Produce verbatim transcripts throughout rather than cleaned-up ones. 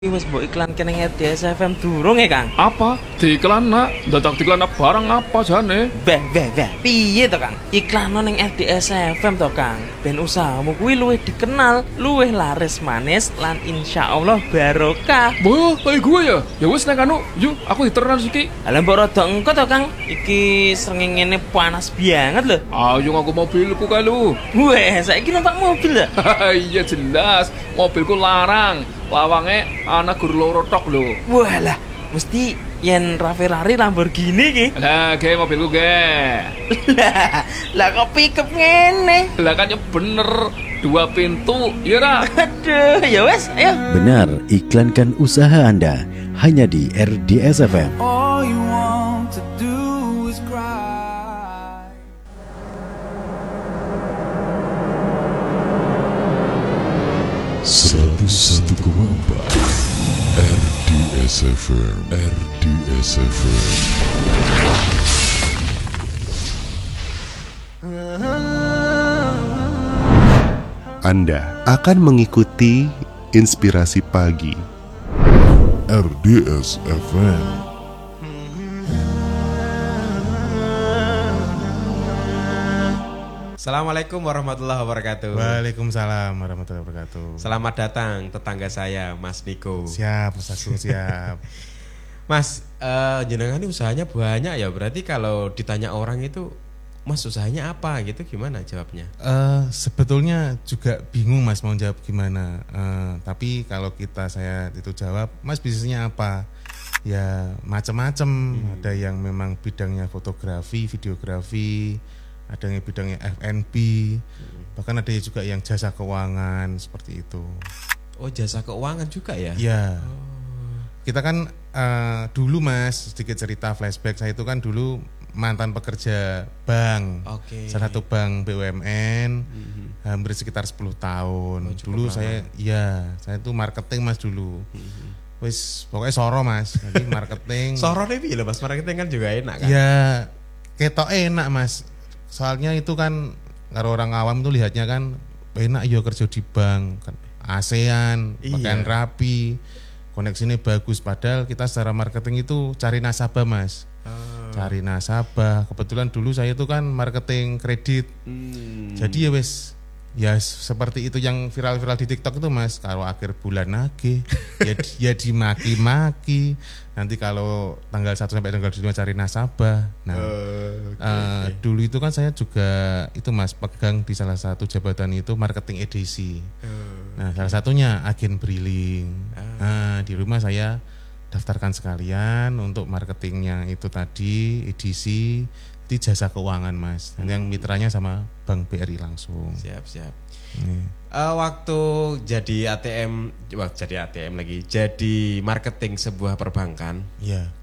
Wes mbok iklan kene R D S F M durung ya, Kang? Apa? Diiklan nak? Dadak diiklan barang apa jane? Beh, beh, beh. Piye to, Kang? Iklan ning R D S F M to, Kang. Ben usahamu kuwi luwih dikenal, luwih laris manis lan insyaallah barokah. Boh, kayak gue ya. Ya wes nek anu, yuk aku diteran iki. Lah mbok rada engko to, Kang. Iki srengenge panas banget lho. Ayo aku mobilku kae lu. Weh, saiki numpak mobil ya? Iya jelas, mobilku larang. Lawange ana gur loro tok lho. Walah, mesti yen Ferrari Lamborghini ki. Lah, ge mobilku ge. Lah, lah kok pickup ngene? Lah kan ya bener, dua pintu, ya ra? Aduh, ya wes, ayo. Benar, iklankan usaha Anda hanya di R D S F M. All you want to do is cry. seratus satu koma empat R D S F M R D S F M. Anda akan mengikuti inspirasi pagi R D S F M. Assalamualaikum warahmatullahi wabarakatuh. Waalaikumsalam warahmatullahi wabarakatuh. Selamat datang tetangga saya, Mas Niko. Siap, Mas Agung, siap. Mas, uh, jenengan ini usahanya banyak ya. Berarti kalau ditanya orang itu, Mas usahanya apa gitu, gimana jawabnya? Uh, sebetulnya juga bingung Mas mau jawab gimana. Uh, tapi kalau kita saya itu jawab, Mas bisnisnya apa? Ya macam-macam. Hmm. Ada yang memang bidangnya fotografi, videografi. Ada yang bidangnya F and B, hmm. bahkan ada juga yang jasa keuangan seperti itu. Oh, jasa keuangan juga ya? Iya. Oh. Kita kan uh, dulu Mas, sedikit cerita flashback, saya itu kan dulu mantan pekerja bank, okay. salah satu bank B U M N, mm-hmm. hampir sekitar sepuluh tahun. Oh, dulu lama. saya, iya, saya itu marketing Mas dulu. Mm-hmm. Wis pokoknya soro Mas, jadi marketing. Soro nih loh Mas, marketing kan juga enak kan? Ya, ketok enak Mas. Soalnya itu kan kalau orang awam itu lihatnya kan enak ya kerja di bank kan ASEAN, iya. Pakaian rapi, koneksinya bagus, padahal kita secara marketing itu cari nasabah Mas. Oh. Cari nasabah. Kebetulan dulu saya itu kan marketing kredit. Hmm. Jadi ya wes ya seperti itu yang viral-viral di TikTok itu Mas. Kalau akhir bulan nagih ya ya dimaki-maki. Nanti kalau tanggal satu sampai tanggal dua cari nasabah. Nah, uh, okay, uh, okay. Dulu itu kan saya juga itu Mas pegang di salah satu jabatan itu marketing edisi. Uh, nah, okay. Salah satunya agen briling. Uh. Nah, di rumah saya daftarkan sekalian untuk marketingnya itu tadi edisi di jasa keuangan Mas. Nanti yang mitranya sama Bank B R I langsung. Siap, siap. Hmm. Uh, waktu jadi A T M, wah jadi A T M lagi, jadi marketing sebuah perbankan. Iya.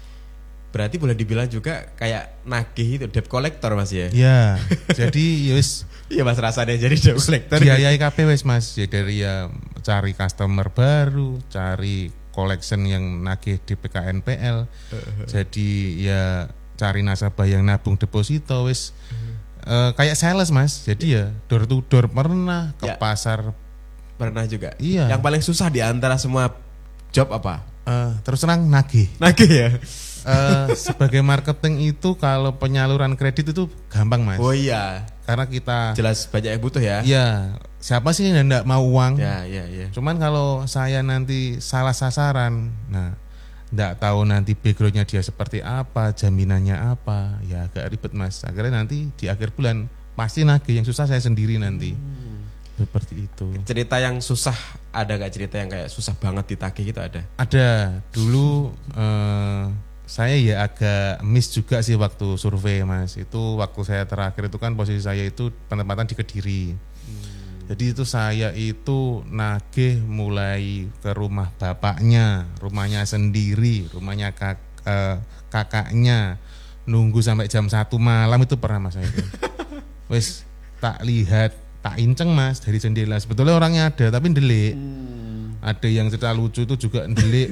Berarti boleh dibilang juga kayak nagih itu debt collector Mas ya? Iya. Jadi wis iya Mas rasanya jadi debt collector. Biayai K P wis Mas. Ya dari ya cari customer baru, cari collection yang nagih di P K N P L. Uh-huh. Jadi ya cari nasabah yang nabung deposito wis. Uh, kayak sales Mas, jadi ya door to door pernah ke ya. Pasar pernah juga. Iya. Yang paling susah di antara semua job apa? Uh, terus terang nagih. Nagih ya. Uh, sebagai marketing itu kalau penyaluran kredit itu gampang Mas. Oh iya. Karena kita jelas banyak yang butuh ya. Iya. Siapa sih yang enggak mau uang? Ya, ya, ya. Cuman kalau saya nanti salah sasaran, nah. Nggak tahu nanti backgroundnya dia seperti apa, jaminannya apa, ya agak ribet Mas. Akhirnya nanti di akhir bulan pasti nagih, yang susah saya sendiri nanti. Hmm. Seperti itu. Cerita yang susah ada gak, cerita yang kayak susah banget ditagih gitu ada? Ada. Dulu eh, saya ya agak miss juga sih waktu survei Mas. Itu waktu saya terakhir itu kan posisi saya itu penempatan di Kediri. Hmm. Jadi itu saya itu nagih mulai ke rumah bapaknya, rumahnya sendiri, rumahnya kak, eh, kakaknya, nunggu sampai jam satu malam itu pernah Mas saya itu. Wes tak lihat, tak inceng Mas dari jendela. Sebetulnya orangnya ada tapi ndelik. Hmm. Ada yang cerita lucu itu juga ndelik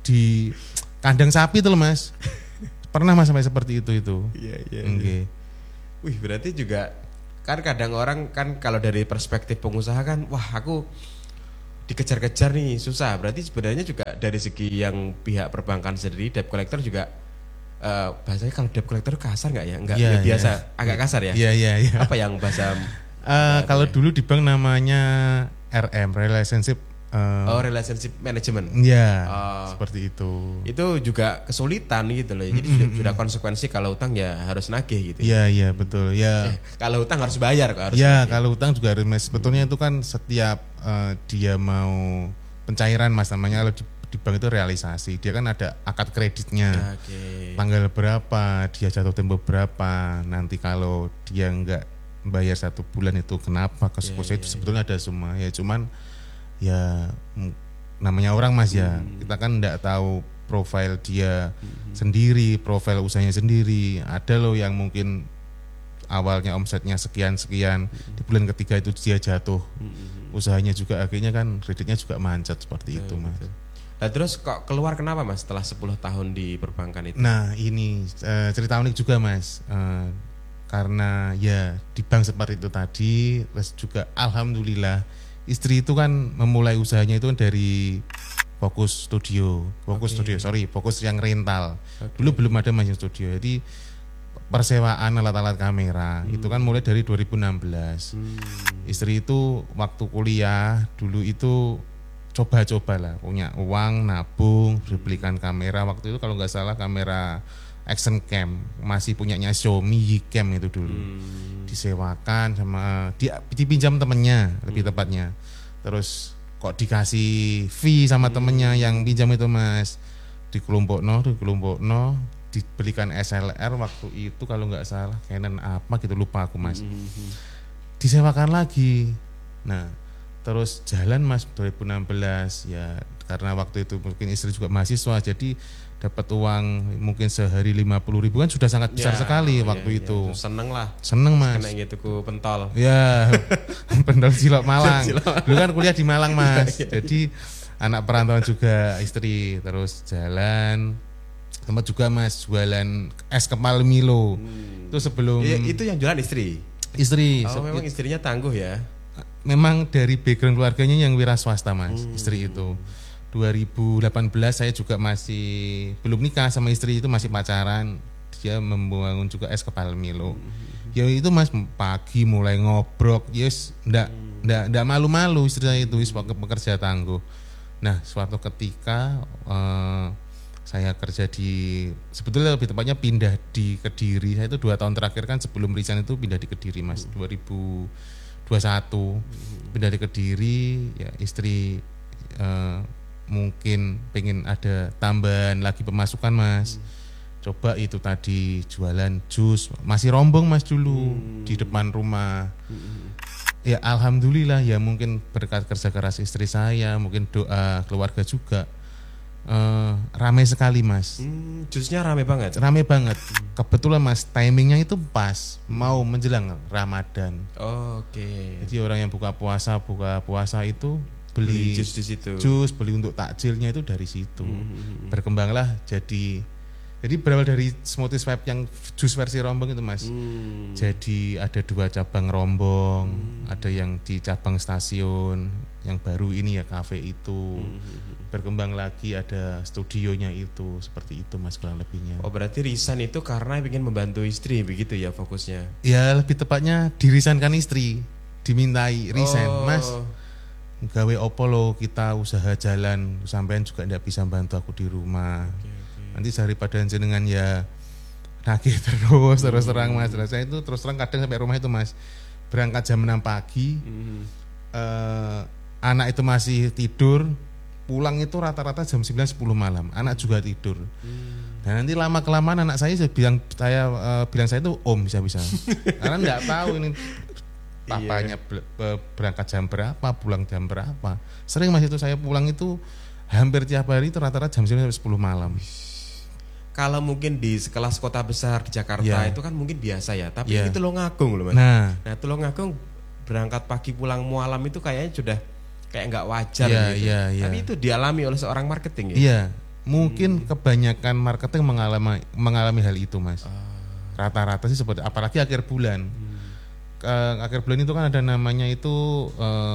di kandang sapi itu loh Mas. Pernah Mas sampai seperti itu itu. Iya iya. Okay. Wih berarti juga kan kadang orang kan kalau dari perspektif pengusaha kan wah aku dikejar-kejar nih susah. Berarti sebenarnya juga dari segi yang pihak perbankan sendiri, debt collector juga uh, bahasanya kalau debt collector kasar nggak ya? Nggak Iya, ya, biasa, iya. agak kasar ya. Iya iya iya. Apa yang bahasa Eh, kalau dulu di bank namanya R M, relationship. eh, oh relationship management? Ya, Oh. seperti itu. Itu juga kesulitan gitu loh. Jadi sudah, sudah konsekuensi kalau utang ya harus nagih gitu. Iya iya betul. Ya. Kalau utang harus bayar kok harus. Ya nagih. kalau utang juga harus mas. Sebetulnya itu kan setiap eh, dia mau pencairan mas namanya kalau di, di bank itu realisasi. Dia kan ada akad kreditnya. Oke. Tanggal berapa, dia jatuh tempo berapa. Nanti kalau dia nggak bayar satu bulan itu kenapa? Konsekuensi Ya, itu ya, sebetulnya ada semua. Ya cuman ya m- namanya orang mas ya. Hmm. Kita kan nggak tahu profil dia sendiri, profil usahanya sendiri. Ada loh yang mungkin awalnya omsetnya sekian-sekian, di bulan ketiga itu dia jatuh, usahanya juga akhirnya kan kreditnya juga manjat seperti itu mas. Nah terus kok keluar kenapa mas setelah sepuluh tahun di perbankan itu? Nah ini eh, cerita unik juga mas, Eh, karena ya di bank seperti itu tadi, terus juga alhamdulillah istri itu kan memulai usahanya itu dari fokus studio, fokus Oke. studio, sorry, fokus yang rental. Oke. Dulu belum ada mas studio, jadi persewaan alat-alat kamera itu kan mulai dari dua ribu enam belas. Hmm. Istri itu waktu kuliah dulu itu coba-coba lah, punya uang nabung, belikan kamera. Waktu itu kalau nggak salah kamera action cam masih punyanya Xiaomi Yicam itu dulu. Hmm. Disewakan sama di, dipinjam temennya lebih tepatnya. Terus kok dikasih fee sama temennya yang pinjam itu mas, dikelompokno, dikelompokno, dibelikan S L R waktu itu kalau nggak salah Canon apa gitu lupa aku mas. Disewakan lagi. Nah terus jalan mas dua ribu enam belas ya karena waktu itu mungkin istri juga mahasiswa jadi dapat uang mungkin sehari lima puluh ribu kan sudah sangat besar Ya, sekali iya, waktu iya. itu. Seneng lah. Seneng mas. Kena gitu ku pentol. Ya, pendal Cilok Malang. Cilok. Dulu kan kuliah di Malang mas. Iya, iya. Jadi anak perantauan juga istri terus jalan. Tempat juga mas jualan es kepal Milo. Itu sebelum Iya, itu yang jualan istri. istri. Oh Se- memang istrinya tangguh ya. memang dari background keluarganya yang wira swasta mas, Hmm. istri itu. dua ribu delapan belas saya juga masih belum nikah sama istri itu masih pacaran. Dia membangun juga es kepal Milo. Ya itu mas pagi mulai ngobrol, yes, ndak ndak ndak malu-malu istri saya itu wis pekerja tangguh. Nah suatu ketika eh, saya kerja di sebetulnya lebih tepatnya pindah di Kediri. Saya itu dua tahun terakhir kan sebelum resign itu pindah di Kediri mas, dua ribu dua puluh satu pindah di Kediri. Ya istri eh, mungkin pengen ada tambahan lagi pemasukan mas. Coba itu tadi jualan jus, masih rombong mas dulu di depan rumah. Ya alhamdulillah ya mungkin berkat kerja keras istri saya, mungkin doa keluarga juga. Eh, ramai sekali mas, Hmm, jusnya rame banget. rame banget. Kebetulan mas timingnya itu pas mau menjelang Ramadan. Oke. Jadi orang yang buka puasa buka puasa itu Beli beli jus di situ. jus, beli untuk takjilnya itu dari situ. Hmm. Berkembanglah jadi jadi berawal dari smoothie swipe yang jus versi rombong itu mas. Hmm. Jadi ada dua cabang rombong, ada yang di cabang stasiun, yang baru ini ya kafe itu. Berkembang lagi ada studionya itu, seperti itu mas kurang lebihnya. Oh berarti resign itu karena ingin membantu istri begitu ya fokusnya. Ya lebih tepatnya dirisankan istri, dimintai resign, Oh. mas. Gawe opo lo kita usaha jalan, sampean juga ndak bisa bantu aku di rumah. Nanti daripada jenengan ya nagih terus terus terang mas. Nah, saya itu terus terang kadang sampai rumah itu mas berangkat jam enam pagi, eh, anak itu masih tidur, pulang itu rata-rata jam sembilan sepuluh malam. Anak juga tidur. Dan nanti lama kelamaan anak saya saya bilang saya eh, bilang saya itu om bisa-bisa. Karena nggak tahu ini papanya ber- ber- berangkat jam berapa, pulang jam berapa. Sering mas itu saya pulang itu hampir tiap hari itu rata-rata jam sembilan sampai sepuluh malam. Kalau mungkin di sekelas kota besar di Jakarta Ya. itu kan mungkin biasa ya. Tapi Ya. itu Tulungagung loh mas. Nah, Nah Tulungagung berangkat pagi pulang malam itu kayaknya sudah kayak nggak wajar Iya, gitu. iya, iya. Tapi itu dialami oleh seorang marketing ya. iya, mungkin kebanyakan marketing mengalami mengalami hal itu mas. Rata-rata sih seperti apalagi akhir bulan. Ke- akhir bulan itu kan ada namanya itu eh,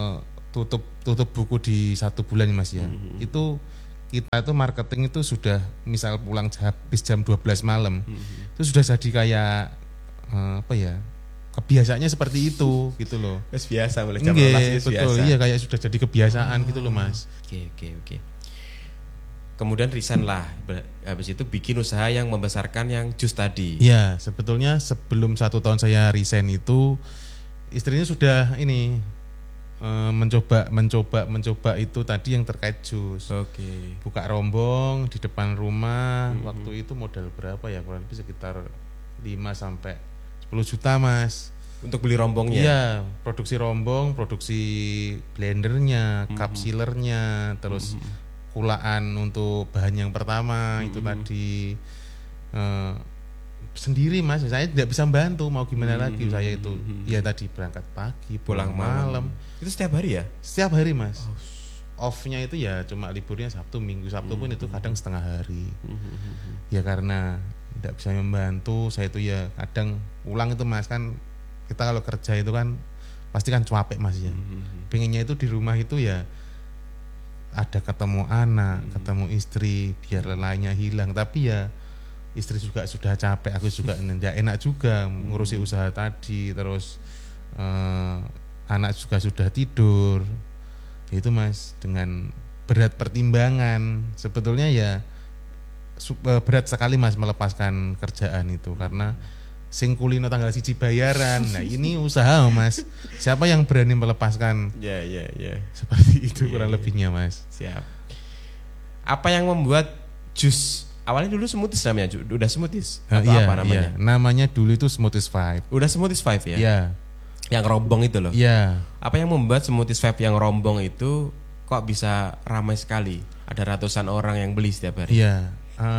tutup tutup buku di satu bulan mas ya. Mm-hmm. Itu kita itu marketing itu sudah misal pulang habis jam dua belas malam, mm-hmm. itu sudah jadi kayak eh, apa ya? Kebiasaannya seperti itu gitu loh. Wis biasa mulai jam Nggih, dua belas betul. biasa. Iya kayak sudah jadi kebiasaan oh. gitu loh mas. Oke oke oke. Kemudian resign lah, habis itu bikin usaha yang membesarkan yang jus tadi. Iya, sebetulnya sebelum satu tahun saya resign itu istrinya sudah ini e, mencoba, mencoba, mencoba itu tadi yang terkait jus. Oke. Buka rombong di depan rumah, hmm. waktu itu modal berapa ya? Kurang lebih sekitar lima sampai sepuluh juta mas. Untuk beli rombongnya? Iya, produksi rombong, produksi blendernya, hmm. cup sealernya, terus hmm. kulaan untuk bahan yang pertama hmm. itu tadi uh, sendiri mas, saya tidak bisa bantu mau gimana hmm. lagi saya itu hmm. ya tadi berangkat pagi pulang, pulang malam. malam itu setiap hari ya? Setiap hari mas. Oh. Off-nya itu ya cuma liburnya Sabtu Minggu, Sabtu hmm. pun itu kadang setengah hari hmm. ya karena tidak bisa membantu saya itu ya kadang pulang itu mas, kan kita kalau kerja itu kan pasti kan capek mas ya hmm. pengennya itu di rumah itu ya ada ketemu anak, hmm. ketemu istri, biar lelahnya hilang. Tapi ya istri juga sudah capek, aku juga tidak enak juga ngurusi hmm. usaha tadi. Terus eh, anak juga sudah tidur. Itu mas, dengan berat pertimbangan. Sebetulnya ya berat sekali mas melepaskan kerjaan itu karena sing kulino tanggal siji bayaran. Nah ini usaha mas. Siapa yang berani melepaskan? Ya ya ya. Seperti itu ya, kurang ya. lebihnya mas. Siap. Apa yang membuat jus awalnya dulu smoothies namanya? Udah smoothies atau uh, iya, apa namanya? Iya. Namanya dulu itu Smoothies Five. Udah Smoothies Five ya? Iya. Yang rombong itu loh. Iya. Apa yang membuat Smoothies Five yang rombong itu kok bisa ramai sekali? Ada ratusan orang yang beli setiap hari. Iya.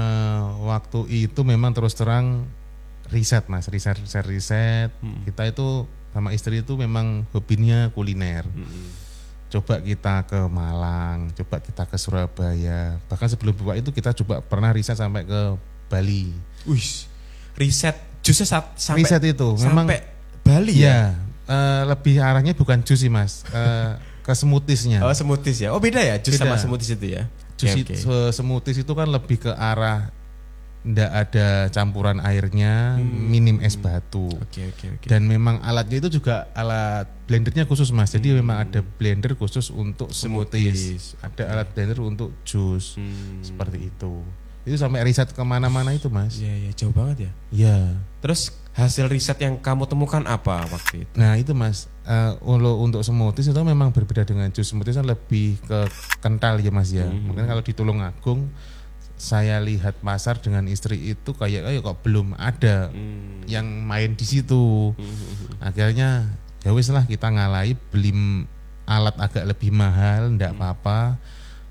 Uh, waktu itu memang terus terang riset mas, riset riset riset. Hmm. Kita itu sama istri itu memang hobinya kuliner. Hmm. Coba kita ke Malang, coba kita ke Surabaya. Bahkan sebelum buka itu kita coba pernah riset sampai ke Bali. Wih, riset jusnya sampai riset itu memang sampai Bali ya. ya uh, lebih arahnya bukan jus sih mas, uh, ke smoothiesnya. Oh smoothies ya. Oh beda ya jus beda. sama smoothies itu ya. Jus okay, itu, okay. smoothies itu kan lebih ke arah ndak ada campuran airnya, hmm. minim es batu. Okay, okay, okay. Dan memang alatnya itu juga alat blendernya khusus mas. Jadi hmm. memang ada blender khusus untuk smoothies, smoothies. Ada okay. alat blender untuk jus, hmm. seperti itu. Itu sampai riset kemana-mana itu mas. Iya, ya, jauh banget ya. Iya. Terus hasil riset yang kamu temukan apa waktu itu? Nah itu mas, uh, untuk smoothies itu memang berbeda dengan jus. Smoothies kan lebih ke kental ya mas ya. Hmm. Mungkin kalau di Tulungagung saya lihat pasar dengan istri itu kayak kayak kok belum ada hmm. yang main di situ. Hmm. Akhirnya ya wis lah kita ngalahi beli alat agak lebih mahal, ndak hmm. apa-apa.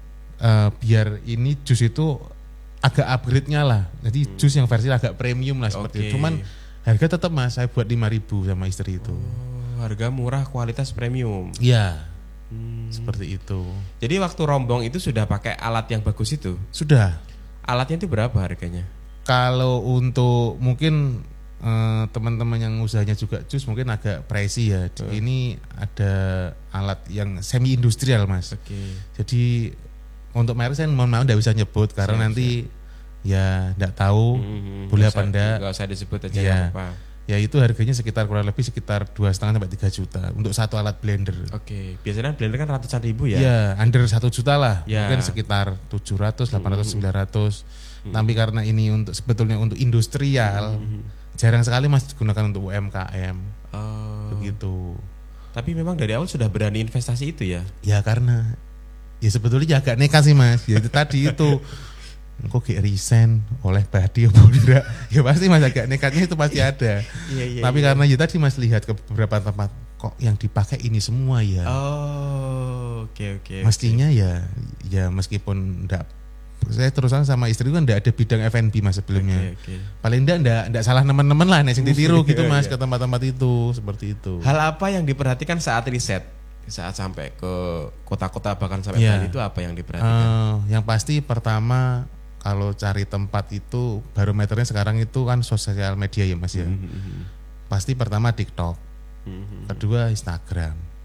Uh, biar ini jus itu agak upgrade-nya lah. Jadi hmm. jus yang versi agak premium lah seperti okay. itu. Cuman harga tetap mas, saya buat lima ribu sama istri itu. Oh, harga murah, kualitas premium. Iya. Hmm. Seperti itu. Jadi waktu rombong itu sudah pakai alat yang bagus itu? Sudah. Alatnya itu berapa harganya? Kalau untuk mungkin eh, teman-teman yang usahanya juga jus mungkin agak pricey ya. Uh. Ini ada alat yang semi industrial mas. Oke. Okay. Jadi untuk merek saya mohon maaf tidak bisa nyebut karena siap, nanti siap. ya tidak tahu hmm, boleh apa enggak. Enggak usah disebut aja ya. apa. Ya itu harganya sekitar kurang lebih sekitar dua setengah sampai tiga juta untuk satu alat blender. Oke, okay. Biasanya blender kan ratusan ribu ya? Iya, under satu juta lah, ya. Mungkin sekitar tujuh ratus, delapan ratus, sembilan ratus. Hmm. Tapi karena ini untuk sebetulnya untuk industrial, hmm. jarang sekali mas digunakan untuk U M K M. Oh. Begitu. Tapi memang dari awal sudah berani investasi itu ya? Ya karena ya sebetulnya agak nekat sih mas. Ya itu tadi itu. Kok kayak resign oleh Badi apa enggak? Ya pasti mas agak nekatnya itu pasti ada. Iya, iya, Tapi iya. karena ya tadi mas lihat ke beberapa tempat kok yang dipakai ini semua ya. Oh, oke okay, oke. Okay, Mestinya okay. ya ya meskipun enggak, saya terus terang sama istri kan enggak ada bidang F and B mas sebelumnya. Okay, okay. Paling enggak enggak enggak salah teman-teman lah nek sing ditiru gitu mas ke tempat-tempat itu seperti itu. Hal apa yang diperhatikan saat riset? Saat sampai ke kota-kota bahkan sampai ya. Bali itu apa yang diperhatikan? Uh, yang pasti pertama kalau cari tempat itu barometernya sekarang itu kan sosial media ya mas ya. Mm-hmm. Pasti pertama TikTok, mm-hmm. kedua Instagram, mm-hmm.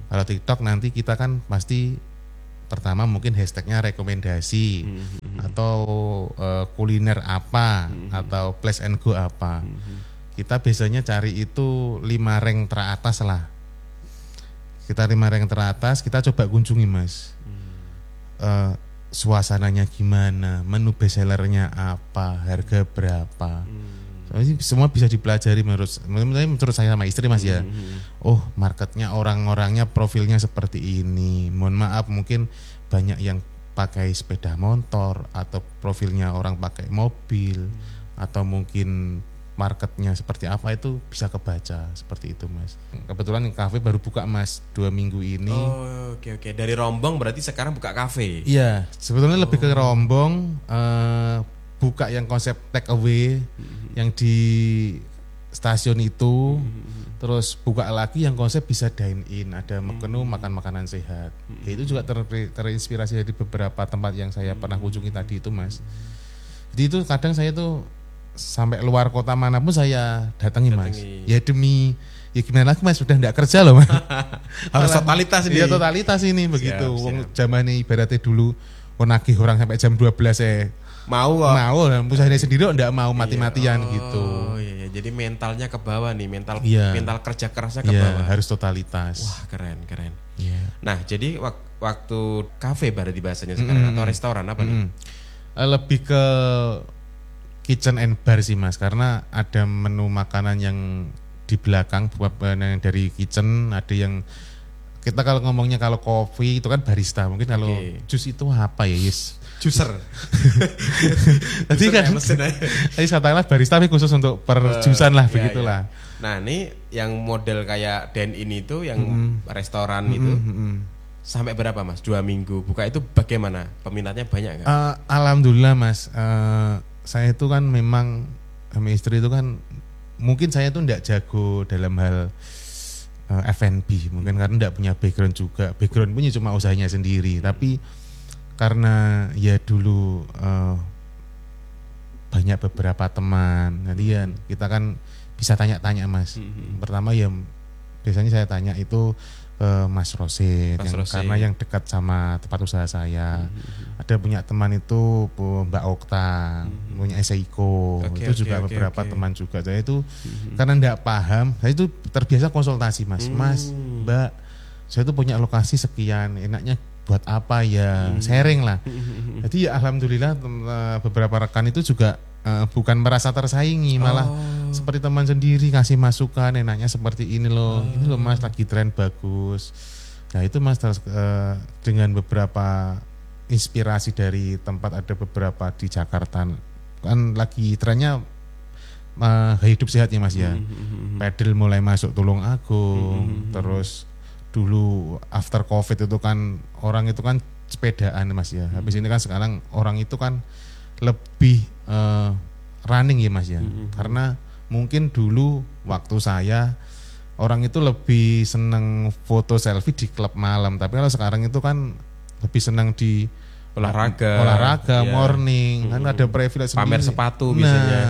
Kalau TikTok nanti kita kan pasti pertama mungkin hashtagnya rekomendasi mm-hmm. atau uh, kuliner apa mm-hmm. atau place and go apa. Mm-hmm. Kita biasanya cari itu lima rank teratas lah. Kita lima rank teratas kita coba kunjungi mas. Mm. Uh, suasananya gimana, menu bestsellernya apa, harga berapa. Mm. Semua bisa dipelajari menurut menurut saya sama istri mas ya. Mm-hmm. Oh marketnya orang-orangnya profilnya seperti ini. Mohon maaf mungkin banyak yang pakai sepeda motor atau profilnya orang pakai mobil mm. atau mungkin marketnya seperti apa itu bisa kebaca seperti itu mas. Kebetulan kafe baru buka mas dua minggu ini. Oh oke oke dari rombong berarti sekarang buka kafe. Iya sebetulnya oh. lebih ke rombong. Uh, buka yang konsep take away mm-hmm. yang di stasiun itu mm-hmm. terus buka lagi yang konsep bisa dine in ada mm-hmm. menu makan makanan sehat mm-hmm. ya, itu juga ter- terinspirasi dari beberapa tempat yang saya mm-hmm. pernah kunjungi tadi itu mas. Jadi itu kadang saya tuh sampai luar kota manapun saya datangi mas ya demi ya gimana lagi mas sudah enggak kerja loh mas. Harus totalitas ini. Ya totalitas ini begitu. Siap, siap. Zaman ibaratnya dulu nagih orang sampai jam dua belas saya mau mau dan usahanya sendiri enggak mau mati-matian iya. gitu. Oh iya, jadi mentalnya ke bawah nih, mental iya. mental kerja kerasnya ke iya, bawah. Harus totalitas. Wah, keren, keren. Iya. Nah, jadi wak- waktu kafe berarti bahasanya sekarang mm-hmm. atau restoran apa mm-hmm. nih? Lebih ke kitchen and bar sih Mas, karena ada menu makanan yang di belakang yang dari kitchen, ada yang kita kalau ngomongnya kalau kopi itu kan barista, mungkin kalau okay. jus itu apa ya, Yes? Juicer. Tadi kan tadi katakanlah barista tapi khusus untuk perjusan lah, uh, begitulah. Iya, iya. Nah, ini yang model kayak Den ini itu yang mm-hmm. restoran mm-hmm. itu mm-hmm. sampai berapa Mas? Dua minggu buka itu bagaimana? Peminatnya banyak nggak? Uh, Alhamdulillah Mas, uh, saya itu kan memang sama istri itu kan mungkin saya itu tidak jago dalam hal uh, F and B, mungkin karena tidak punya background juga. Background punya cuma usahanya sendiri, tapi karena ya dulu uh, banyak beberapa teman, jadi ya kita kan bisa tanya-tanya Mas. Mm-hmm. Pertama ya biasanya saya tanya itu ke Mas Rosid, Mas yang, Rosid. karena yang dekat sama tempat usaha saya. Mm-hmm. Ada punya teman itu Mbak Okta, mm-hmm. punya Seiko, okay, itu okay, juga okay, beberapa okay. teman juga. Saya itu mm-hmm. karena tidak paham, saya itu terbiasa konsultasi Mas. Mm-hmm. Mas, Mbak, saya itu punya lokasi sekian, enaknya buat apa ya, hmm. sharing lah. Hmm. Jadi ya alhamdulillah beberapa rekan itu juga uh, bukan merasa tersaingi, malah oh. seperti teman sendiri kasih masukan, enaknya seperti ini loh, oh. ini loh Mas lagi tren bagus. Nah itu Mas terus uh, dengan beberapa inspirasi dari tempat, ada beberapa di Jakarta kan lagi trennya uh, hidup sehat ya Mas ya. Hmm. Pedal mulai masuk Tulung Agung, hmm. terus dulu after covid itu kan orang itu kan sepedaan Mas ya. Habis ini kan sekarang orang itu kan lebih uh, running ya Mas ya. Mm-hmm. Karena mungkin dulu waktu saya orang itu lebih senang foto selfie di klub malam, tapi kalau sekarang itu kan lebih senang di olahraga, olahraga, yeah. morning, hmm. kan ada privilege pamer sendiri. sepatu Nah, biasanya.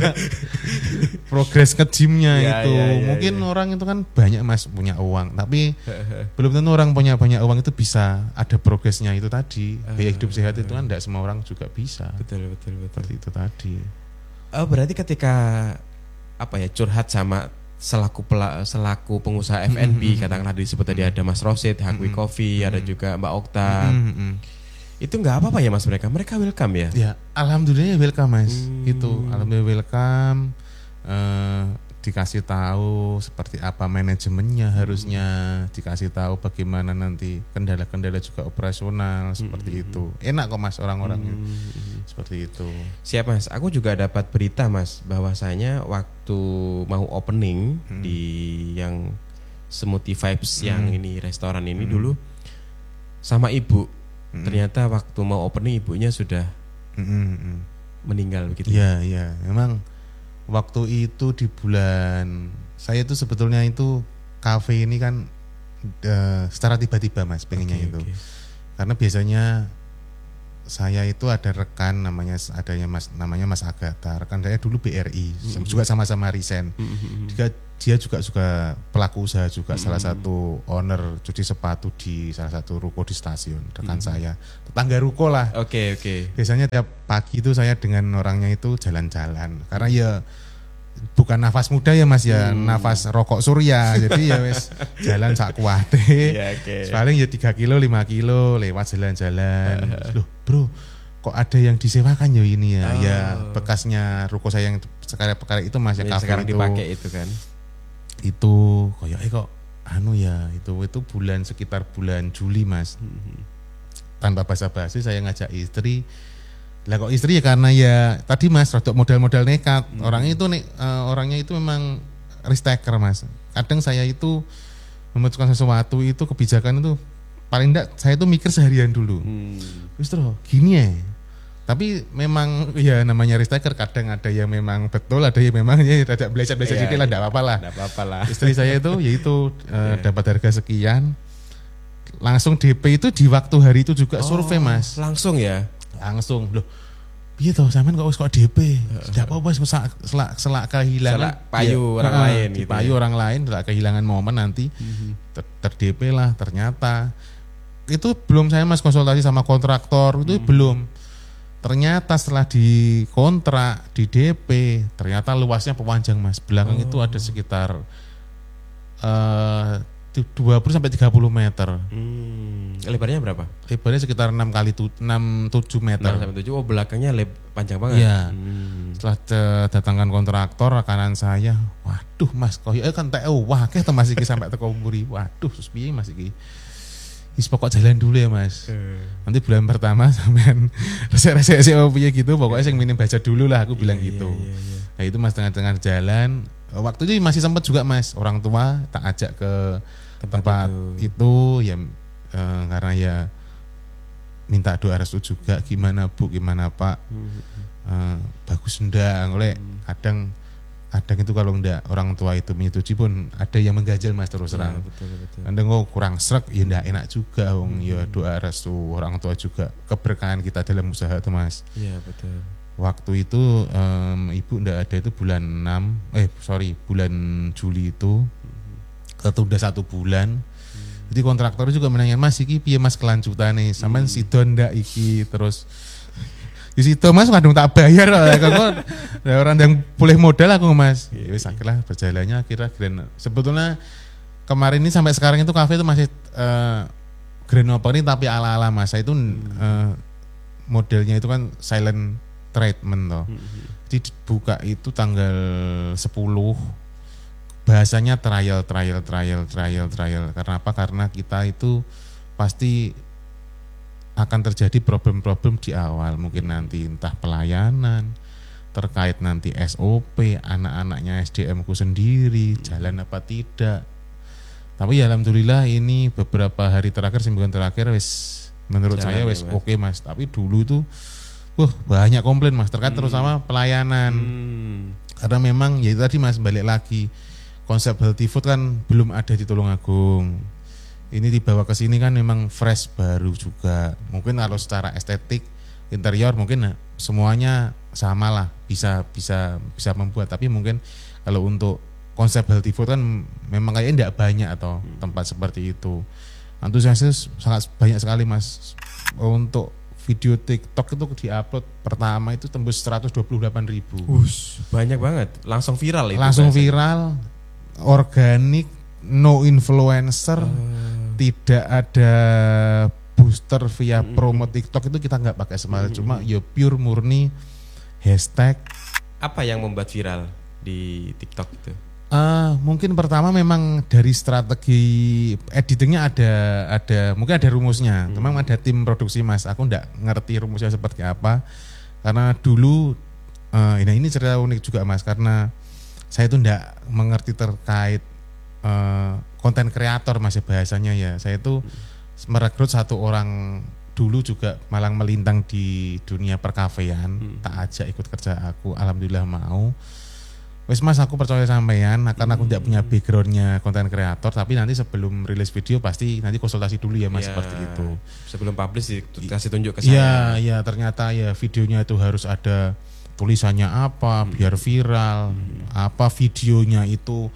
Progres ke gymnya yeah, itu, yeah, yeah, mungkin yeah. orang itu kan banyak Mas punya uang, tapi belum tentu orang punya banyak uang itu bisa ada progresnya itu tadi. Gaya hidup sehat itu kan tidak semua orang juga bisa. Betul betul betul. Seperti itu tadi. Oh, berarti ketika apa ya curhat sama selaku pela, selaku pengusaha F and B, mm-hmm. katakanlah disebut tadi ada Mas Rosid, Hakwi mm-hmm. Coffee, mm-hmm. ada juga Mbak Okta. Mm-hmm. Itu nggak apa-apa ya Mas mereka? Mereka welcome ya? Ya, alhamdulillah welcome Mas. Hmm. Itu alhamdulillah welcome. Uh, dikasih tahu seperti apa manajemennya harusnya, dikasih tahu bagaimana nanti kendala-kendala juga operasional seperti hmm. itu. Enak kok Mas orang-orangnya. Hmm. Seperti itu. Siap Mas. Aku juga dapat berita Mas bahwasanya waktu mau opening hmm. di yang Smoothie Vibes hmm. yang ini restoran ini hmm. dulu sama Ibu. Mm-hmm. Ternyata waktu mau opening ibunya sudah mm-hmm. meninggal begitu. Iya, iya. Memang waktu itu di bulan saya itu sebetulnya itu kafe ini kan uh, secara tiba-tiba Mas pengennya okay, itu. Okay. Karena biasanya saya itu ada rekan namanya adanya Mas namanya Mas Agatha. Rekan saya dulu B R I, mm-hmm. juga sama-sama resign. Mm-hmm. Jika dia juga suka pelaku usaha juga, hmm. salah satu owner cuci sepatu di salah satu ruko di stasiun, rekan hmm. saya, tetangga ruko lah. Oke okay, oke. Okay. Biasanya tiap pagi itu saya dengan orangnya itu jalan-jalan, karena ya bukan nafas muda ya mas ya, hmm. nafas rokok surya, jadi ya wes jalan sak kuate, yeah, okay. paling ya tiga kilo lima kilo lewat jalan-jalan. Loh bro, kok ada yang disewakan ya ini ya, oh. ya bekasnya ruko saya yang sekarang itu mas ya, kafe sekarang itu dipakai itu kan. Itu kayak eh kok anu ya itu itu bulan sekitar bulan Juli mas, hmm. tanpa basa-basi saya ngajak istri. Lah kok istri ya karena ya tadi mas rodok modal-modal nekat, hmm. orangnya itu nek uh, orangnya itu memang risk taker mas. Kadang saya itu memutuskan sesuatu itu kebijakan itu paling enggak saya itu mikir seharian dulu. Hmm. Terus terus gini ya. Tapi memang ya namanya risk taker, kadang ada yang memang betul, ada yang memang ya ada belajar-belajar yeah, sedikit lah, enggak apa-apa lah. Enggak apa-apa lah. Istri saya itu yaitu uh, yeah. dapat harga sekian. Langsung D P itu di waktu hari itu juga oh, survei mas. Langsung ya? Langsung. Loh. Piye toh sampean kok wis kok D P? Enggak apa-apa wis selak selak kehilangan selak payu ya, orang uh, lain gitu. Payu ya. orang lain, selak kehilangan momen nanti mm-hmm. ter, ter D P lah ternyata. Itu belum saya mas konsultasi sama kontraktor, itu mm-hmm. belum. Ternyata setelah dikontrak di D P, ternyata luasnya pemanjang mas. Belakang oh. itu ada sekitar uh, dua puluh sampai tiga puluh meter. Hmm. Lebarnya berapa? Lebarnya sekitar enam kali enam tujuh meter. enam sampai tujuh. Oh, belakangnya leb panjang banget. Iya. Hmm. Setelah datangkan kontraktor, kanan saya, waduh mas, kok ya kan tak wah keh masih iki sampai teko mburi. Waduh, sus piye mas iki. Wis pokok jalan dulu ya mas. Hmm. Nanti bulan pertama sampean resek-resek piye gitu, pokoknya sing minim baca dulu lah aku bilang yeah, gitu. Yeah, yeah, yeah. Nah itu mas tengah-tengah jalan, waktu itu masih sempat juga mas, orang tua tak ajak ke tempat, tempat itu. itu ya eh, karena ya minta doa restu juga, gimana bu, gimana pak, hmm. eh, bagus ndak, oleh hmm. kadang kadang itu kalau ndak orang tua itu menyetujui pun ada yang mengganjal mas terus terang. Ya, kadang kok kurang srek ya ndak enak juga, wong hmm. ya doa restu orang tua juga keberkahan kita dalam usaha itu mas. Iya betul. Waktu itu um, ibu ndak ada itu bulan enam, eh sorry bulan Juli itu hmm. ketunda satu bulan. Hmm. Jadi kontraktor juga menanya mas iki piye mas kelanjutane, sampean hmm. sido ndak iki terus. Di situ mas kadung tak bayar kok orang yang pulih modal aku mas. Ya wis akhirnya berjalannya akhirnya grand. Sebetulnya kemarin ini sampai sekarang itu kafe itu masih uh, grand opening tapi ala-ala mas. Itu uh, modelnya itu kan silent treatment toh. Jadi buka itu tanggal sepuluh. Bahasanya trial trial trial trial trial. Karena apa? Karena kita itu pasti akan terjadi problem-problem di awal, mungkin nanti entah pelayanan terkait nanti S O P, anak-anaknya S D M ku sendiri jalan apa tidak. Tapi ya alhamdulillah ini beberapa hari terakhir, semingguan terakhir wis menurut jalan saya wis ya, oke okay, mas. Tapi dulu itu wah banyak komplain mas terkait hmm. terutama pelayanan. Hmm. Karena memang ya itu tadi mas, balik lagi konsep healthy food kan belum ada di Tulungagung. Ini dibawa ke sini kan memang fresh baru juga. Mungkin kalau secara estetik interior mungkin semuanya sama lah, bisa bisa bisa membuat. Tapi mungkin kalau untuk konsep healthy food kan memang kayaknya tidak banyak atau tempat seperti itu. Antusiasnya sangat banyak sekali mas. Untuk video TikTok itu diupload pertama itu tembus seratus dua puluh delapan ribu. Ush, banyak banget. Langsung viral itu. Langsung viral, organik, no influencer. Uh. Tidak ada booster via promo TikTok itu kita nggak pakai semuanya, cuma ya pure murni hashtag. Apa yang membuat viral di TikTok itu? Uh, mungkin pertama memang dari strategi editingnya ada ada mungkin ada rumusnya, hmm. memang ada tim produksi mas. Aku nggak ngerti rumusnya seperti apa karena dulu uh, ini ini cerita unik juga mas, karena saya itu nggak mengerti terkait uh, konten kreator masih bahasanya ya. Saya itu merekrut satu orang dulu juga malang melintang di dunia perkafean, hmm. tak ajak ikut kerja aku, alhamdulillah mau. Wes mas aku percaya sampean, karena aku tidak punya backgroundnya konten kreator, tapi nanti sebelum rilis video pasti nanti konsultasi dulu ya mas ya, seperti itu. Sebelum publish dikasih tunjuk ke saya. Iya, iya ternyata ya videonya itu harus ada tulisannya apa hmm. biar viral, hmm. apa videonya itu hmm.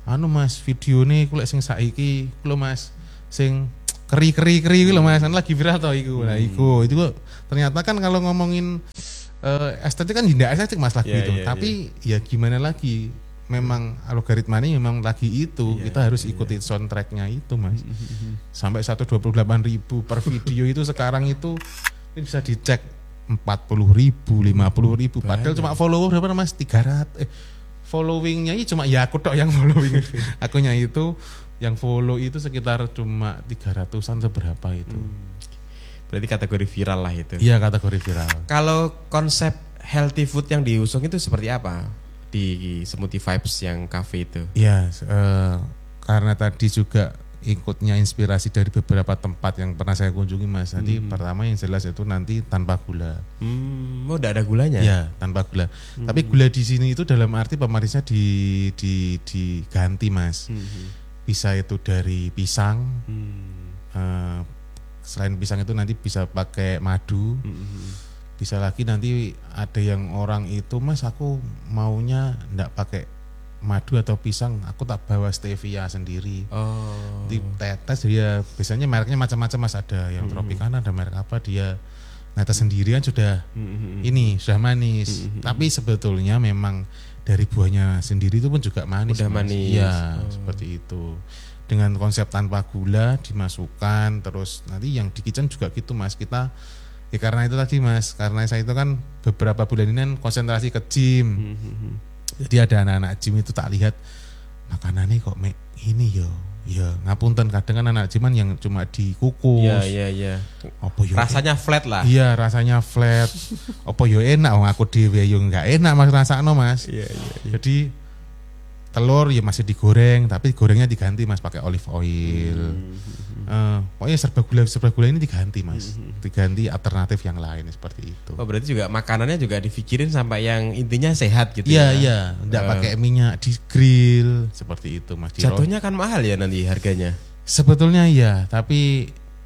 anu Mas, video nih kulek sing saiki kulo Mas sing keri-keri-keri kulo Mas, kan lagi viral toh iku. Nah, iku itu kok ternyata kan kalau ngomongin uh, estetik kan tidak estetik Mas lagi Yeah, itu. yeah, Tapi ya gimana lagi? Memang algoritmanya memang lagi itu. Yeah, kita harus yeah. ikuti soundtracknya itu Mas. Sampai seratus dua puluh delapan ribu per video itu sekarang itu ini bisa dicek empat puluh ribu, lima puluh ribu. Padahal cuma follower berapa Mas? tiga ratus. Eh, followingnya ini cuma ya aku tok yang following. Akunya itu yang follow itu sekitar cuma tiga ratusan seberapa itu. Hmm. Berarti kategori viral lah itu. Iya, kategori viral. Kalau konsep healthy food yang diusung itu seperti apa di Smoothie Vibes yang cafe itu? Iya, eh, karena tadi juga ikutnya inspirasi dari beberapa tempat yang pernah saya kunjungi Mas. Jadi Hmm. pertama yang jelas itu nanti tanpa gula. Hmm, oh, udah ada gulanya? Iya, tanpa gula. Hmm. Tapi gula di sini itu dalam arti pemanisnya di di diganti Mas. Hmm. Bisa itu dari pisang. Hmm. eh, selain pisang itu nanti bisa pakai madu. Hmm. Bisa lagi nanti ada yang orang itu Mas aku maunya enggak pakai madu atau pisang, aku tak bawa stevia sendiri. Oh. Di tetes dia biasanya mereknya macam-macam Mas, ada yang Hmm. Tropicana, ada merek apa dia netes sendirian sudah Hmm. ini sudah manis. Hmm. Tapi sebetulnya memang dari buahnya sendiri itu pun juga manis. Udah Mas. manis. Iya, Oh. seperti itu. Dengan konsep tanpa gula dimasukkan, terus nanti yang di kitchen juga gitu Mas. Kita ya karena itu tadi Mas, karena saya itu kan beberapa bulan ini kan konsentrasi ke gym. Hmm. Jadi ada anak-anak gym itu tak lihat makanannya kok mek ini yo. Ya ngapunten kadang kan anak gyman yang cuma dikukus. Iya, iya, iya. Apa yo Rasanya flat lah. iya rasanya flat. Apa yo enak wong aku dhewe yo enggak enak Mas rasakno Mas. Iya, iya, iya. Jadi telur ya masih digoreng tapi gorengnya diganti Mas pakai olive oil. Hmm. Eh, pokoknya serba gula serba gula ini diganti Mas. Diganti alternatif yang lain seperti itu. Oh, berarti juga makanannya juga dipikirin sampai yang intinya sehat gitu Iya ya. iya, enggak Eh. pakai minyak, di grill seperti itu Mas. Di Jatuhnya kan mahal ya nanti harganya. sebetulnya iya, tapi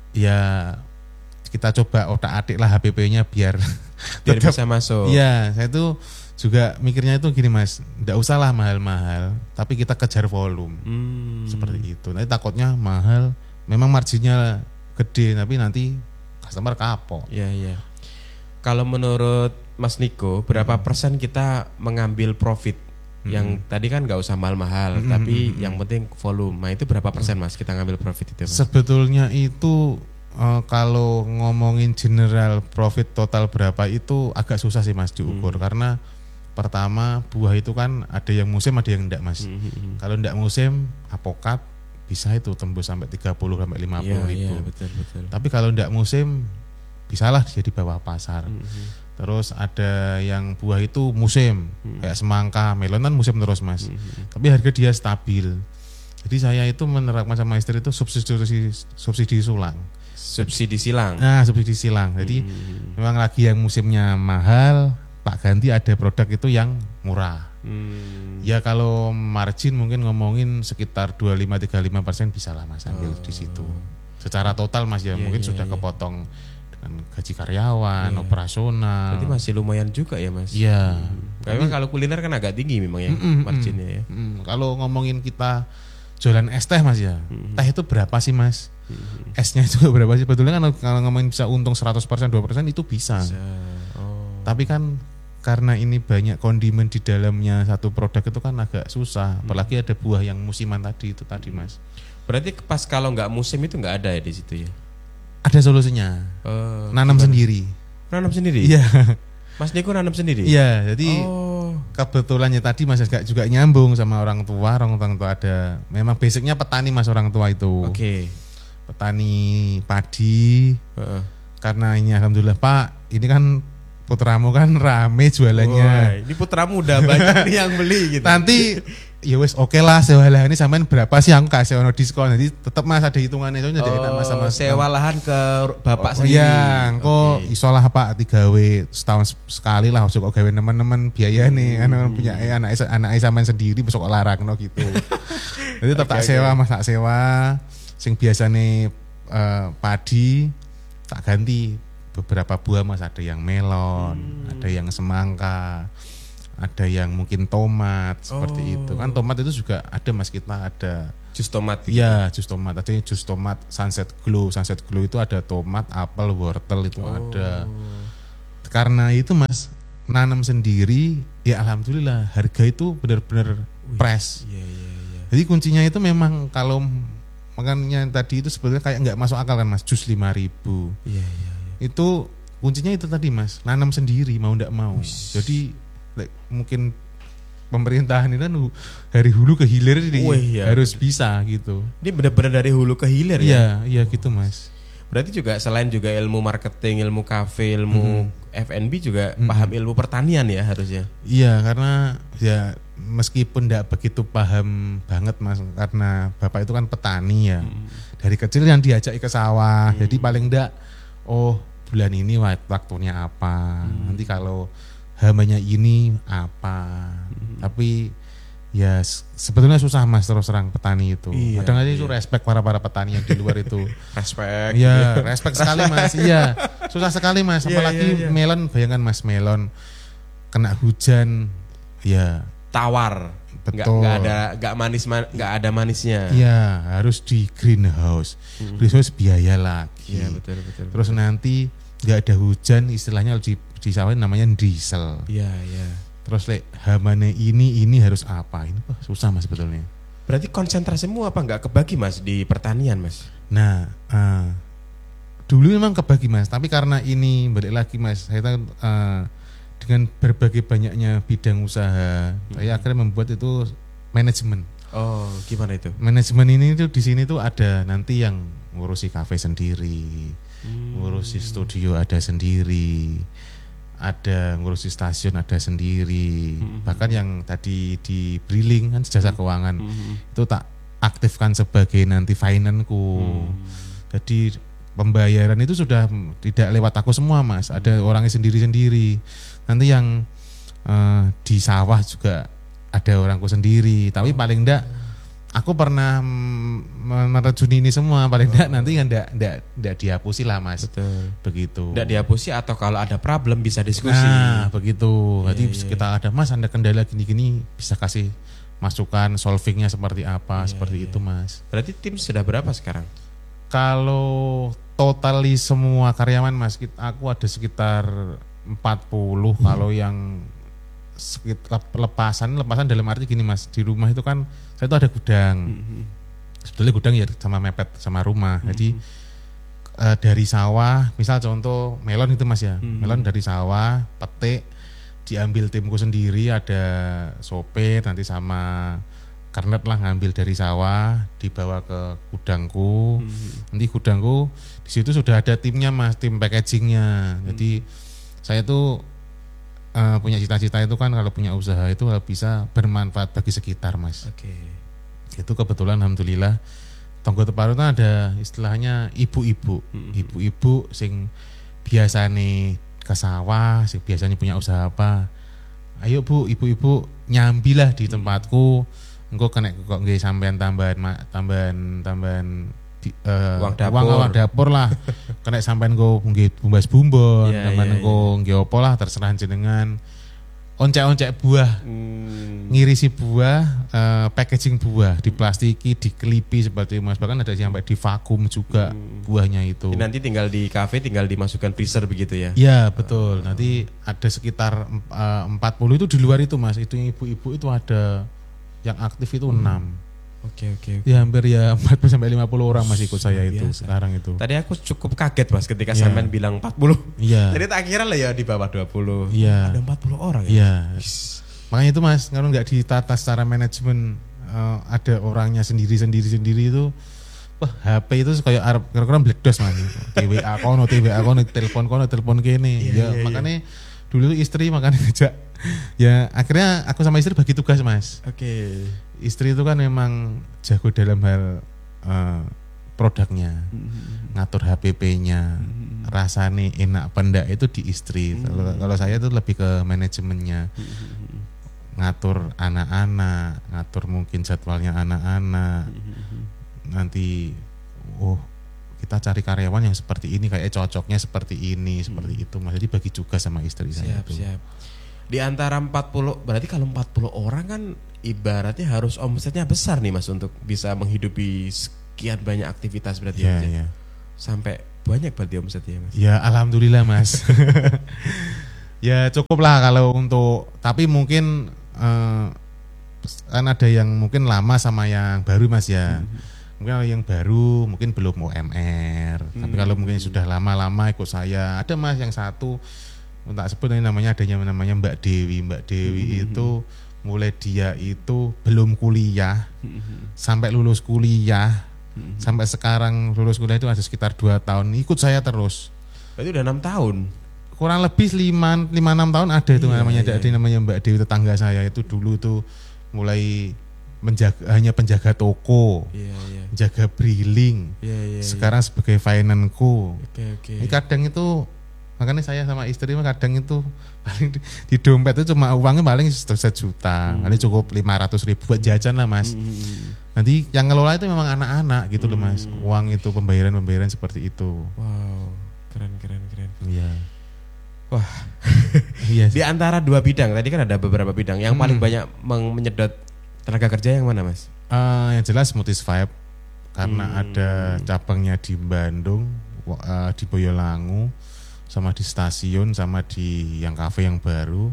ya kita coba otak-atik lah H P P-nya biar Biar tetap- bisa masuk. Iya, saya tuh juga mikirnya itu gini Mas, enggak usah lah mahal-mahal, tapi kita kejar volume. Hmm. Seperti itu. Nanti takutnya mahal, memang marginnya gede tapi nanti customer kapok. Iya, iya. Kalau menurut Mas Niko, berapa persen kita mengambil profit? Yang tadi kan nggak usah mahal-mahal, Hmm, tapi hmm, yang penting volume. Nah, itu berapa persen Mas kita ngambil profit itu? Mas? Sebetulnya itu eh, kalau ngomongin general profit total berapa itu agak susah sih Mas diukur. Hmm. Karena pertama buah itu kan ada yang musim ada yang enggak Mas. Hmm, hmm, hmm. Kalau enggak musim apokat bisa itu tembus sampai tiga puluh sampai lima Iya, puluh iya, ribu. betul, betul. Tapi kalau enggak musim bisalah dia di bawah pasar. Hmm, hmm. Terus ada yang buah itu musim kayak semangka, melon kan musim terus Mas. Hmm, hmm. Tapi harga dia stabil. Jadi saya itu menerapkan sama istri itu subsidi subsidi sulang. Subsidi silang. Nah, subsidi silang. Jadi Hmm. memang lagi yang musimnya mahal, tak ganti ada produk itu yang murah. Hmm. Ya kalau margin mungkin ngomongin sekitar dua puluh lima sampai tiga puluh lima persen bisa lah Mas ambil Oh. di situ. Secara total Mas ya Iya, mungkin iya, sudah iya. kepotong dengan gaji karyawan, Iya. operasional. Berarti masih lumayan juga ya Mas. Iya. Hmm. Memang kalau kuliner kan agak tinggi memang ya Mm, mm, marginnya ya. Mm, kalau ngomongin kita jualan es teh Mas ya. Hmm. Teh itu berapa sih Mas? Hmm. Esnya itu berapa sih? Sebetulnya kan kalau ngomongin bisa untung seratus persen, dua persen itu bisa. Bisa. Oh. Tapi kan karena ini banyak kondimen di dalamnya satu produk itu kan agak susah. Apalagi ada buah yang musiman tadi itu tadi Mas. Berarti pas kalau nggak musim itu nggak ada ya di situ ya? Ada solusinya. Oh, Nanam gimana? sendiri. Nanam sendiri? Iya. Mas Niko nanam sendiri? Iya, jadi Oh. kebetulannya tadi Mas juga, juga nyambung sama orang tua. Orang tua ada memang basicnya petani Mas orang tua itu. Oke. Petani padi. Heeh. Karena ini alhamdulillah Pak, ini kan putramu kan rame jualannya. Wah, ini putramu udah banyak nih yang beli gitu. Nanti ya wes oke lah sewa lahan ini sampean berapa sih aku kasih ono diskon. Jadi tetap Mas ada hitungannya soalnya jadi enak Mas sama sewa lahan ke bapak Oh, sendiri. iya, engko Oke. iso lah Pak digawe setahun sekali lah besok gawe teman-teman biaya nih kan punya eh, anak anak sampean sendiri besok larangno gitu. Jadi tetap tak Oke, sewa oke. Mas tak sewa sing biasane eh, padi tak ganti beberapa buah Mas, ada yang melon, ada yang semangka, ada yang mungkin tomat seperti Oh. itu. Kan tomat itu juga ada Mas, kita ada Jus tomat gitu. iya jus tomat. Ada jus tomat Sunset Glow. Sunset Glow itu ada tomat, apel, wortel itu ada. Karena itu Mas, nanam sendiri ya alhamdulillah harga itu benar-benar fresh. Iya iya iya. Jadi kuncinya itu memang kalau makanya tadi itu sebetulnya kayak nggak masuk akal kan Mas, jus lima ribu. Iya iya iya. Itu kuncinya itu tadi Mas, nanam sendiri mau ndak mau. Jadi like, mungkin pemerintahan ini kan hu- dari hulu ke hilir ini Wih, iya. harus bisa gitu. Ini benar-benar dari hulu ke hilir ya. Iya, iya gitu Mas. Berarti juga selain juga ilmu marketing, ilmu kafe, ilmu F and B juga Mm-mm. paham ilmu pertanian ya harusnya. Iya, karena ya meskipun ndak begitu paham banget Mas, karena bapak itu kan petani ya. Dari kecil yang diajak ke sawah, jadi paling ndak oh bulan ini wak- waktunya apa, nanti kalau hamanya ini apa. Tapi ya s- sebetulnya susah Mas terus terang petani itu. Iya, Kadang aja itu iya. respect para para petani yang di luar itu. Respect. Iya, respect sekali Mas. Iya, susah sekali Mas. Iya, Apalagi iya, iya. melon, bayangkan Mas melon kena hujan, ya Tawar. Nggak, Betul. nggak ada nggak manis man- nggak ada manisnya. iya harus di greenhouse. Greenhouse biaya lagi. Iya, betul betul. Terus nanti nggak ada hujan, istilahnya di di sawah namanya diesel. Iya iya. Terus lek hamane ini ini harus apa? Ini wah, susah Mas sebetulnya. Berarti konsentrasimu apa nggak kebagi Mas di pertanian Mas? Nah, eh, dulu memang kebagi Mas, tapi karena ini balik lagi Mas, saya tahu eh, dengan berbagai banyaknya bidang usaha, saya akhirnya membuat itu manajemen. Oh gimana itu? Manajemen ini tuh di sini tuh ada nanti yang ngurusi kafe sendiri, ngurusi studio ada sendiri, ada ngurusi stasiun ada sendiri, bahkan yang tadi di Briling kan jasa keuangan itu tak aktifkan sebagai nanti finance-ku. Jadi pembayaran itu sudah tidak lewat aku semua Mas, ada orangnya sendiri-sendiri. Nanti yang eh, di sawah juga ada orangku sendiri, tapi paling enggak aku pernah mm, merejuni ini semua, paling enggak nanti kan enggak enggak enggak dihapusi lah Mas. Betul. Begitu. Nggak dihapusi atau kalau ada problem bisa diskusi. Nah, begitu. Iya, Jadi iya, kita ada Mas, ada kendala gini-gini, bisa kasih masukan solvingnya seperti apa, Iya, seperti iya. itu Mas. Berarti tim sudah berapa sekarang? Kalau totali semua karyawan Mas, kit- aku ada sekitar empat puluh. Kalau yang sekitar lepasan, lepasan dalam arti gini Mas, di rumah itu kan saya itu ada gudang. Sebetulnya gudang ya sama mepet sama rumah. Jadi eh, dari sawah, misal contoh melon itu Mas ya, melon dari sawah, petik, diambil timku sendiri, ada sopir nanti sama karnet lah ngambil dari sawah, dibawa ke gudangku. Nanti gudangku di situ sudah ada timnya Mas, tim packagingnya. Jadi saya tuh eh, punya cita-cita itu kan kalau punya usaha itu bisa bermanfaat bagi sekitar Mas. Oke. Itu kebetulan alhamdulillah Tonggo Teparo itu ada istilahnya ibu-ibu, ibu-ibu sing biasane ke sawah, sing biasanya punya usaha apa. Ayo Bu, ibu-ibu nyambilah di tempatku. Engko kena kok nggih sampean tambahan ma- tambahan tambahan di, eh, Uang dapur. uang, uang dapur lah. Kena sampean nggo nggih bumbas bumbon, Iya, sampean iya, nggo nggih apa lah terserah jenengan. Oncek-oncek buah. Hmm. Ngirisi buah, eh, packaging buah, diplastiki, dikelipi seperti Mas, bahkan ada yang sampai di vakum juga buahnya itu. Jadi nanti tinggal di kafe tinggal dimasukkan freezer begitu ya? Ya betul. Nanti ada sekitar eh, empat puluh itu di luar itu Mas. Itu yang ibu-ibu itu ada yang aktif itu enam. Oke oke. Ya hampir ya empat puluh sampai lima puluh orang Mas ikut saya itu biasa. sekarang itu. Tadi aku cukup kaget Mas ketika Iya. sampean bilang empat puluh. Iya. Jadi tak kira lah ya di bawah dua puluh. Iya. Ada empat puluh orang ya? Iya. Makanya itu Mas, kalau nggak ditata secara manajemen, eh, ada orangnya sendiri-sendiri sendiri itu, wah H P itu kayak arep kira-kira meledos Mas. T W A kono, T W A kono, telepon kono, telepon kene. Ya makanya dulu istri makanya ngajak. Ya akhirnya aku sama istri bagi tugas Mas. Oke. Istri itu kan memang jago dalam hal eh, produknya, ngatur H P P-nya, rasanya enak pendak itu di istri. Kalau kalau saya itu lebih ke manajemennya, ngatur anak-anak, ngatur mungkin jadwalnya anak-anak. Nanti, oh kita cari karyawan yang seperti ini, kayak cocoknya seperti ini, seperti itu Mas. Jadi bagi juga sama istri saya Siap itu. siap. Di antara empat puluh, berarti kalau empat puluh orang kan ibaratnya harus omsetnya besar nih Mas untuk bisa menghidupi sekian banyak aktivitas berarti Iya, Mas, ya? iya. Sampai banyak berarti omsetnya Mas. Ya alhamdulillah Mas. Ya cukup lah kalau untuk, tapi mungkin eh, kan ada yang mungkin lama sama yang baru Mas ya. Mungkin kalau yang baru mungkin belum U M R. Tapi kalau mungkin sudah lama-lama ikut saya, ada Mas yang satu tak sebut ini namanya, adanya namanya Mbak Dewi. Mbak Dewi itu mulai dia itu belum kuliah sampai lulus kuliah, sampai sekarang lulus kuliah itu ada sekitar dua tahun ikut saya terus. Berarti udah enam tahun. Kurang lebih lima enam tahun ada itu. Iya, namanya iya. ada namanya Mbak Dewi, tetangga saya itu dulu tuh mulai menjaga, hanya penjaga toko, Iya, iya. jaga briling. Iya, iya. Sekarang sebagai finance-ku. Oke, oke. Ini kadang itu, makanya saya sama istri mah kadang itu paling di, di dompet itu cuma uangnya paling sejuta, paling cukup lima ratus ribu buat jajan lah Mas. Nanti yang ngelola itu memang anak-anak gitu loh Mas. Uang itu pembayaran-pembayaran seperti itu. Wow, keren keren keren. Iya. Wah. Iya. Di antara dua bidang, tadi kan ada beberapa bidang. Yang Hmm. paling banyak meng- menyedot tenaga kerja yang mana Mas? Eh, yang jelas Smoothies Vibe karena Hmm. ada cabangnya di Bandung, wa- eh, di Boyolangu, sama di stasiun, sama di yang kafe yang baru,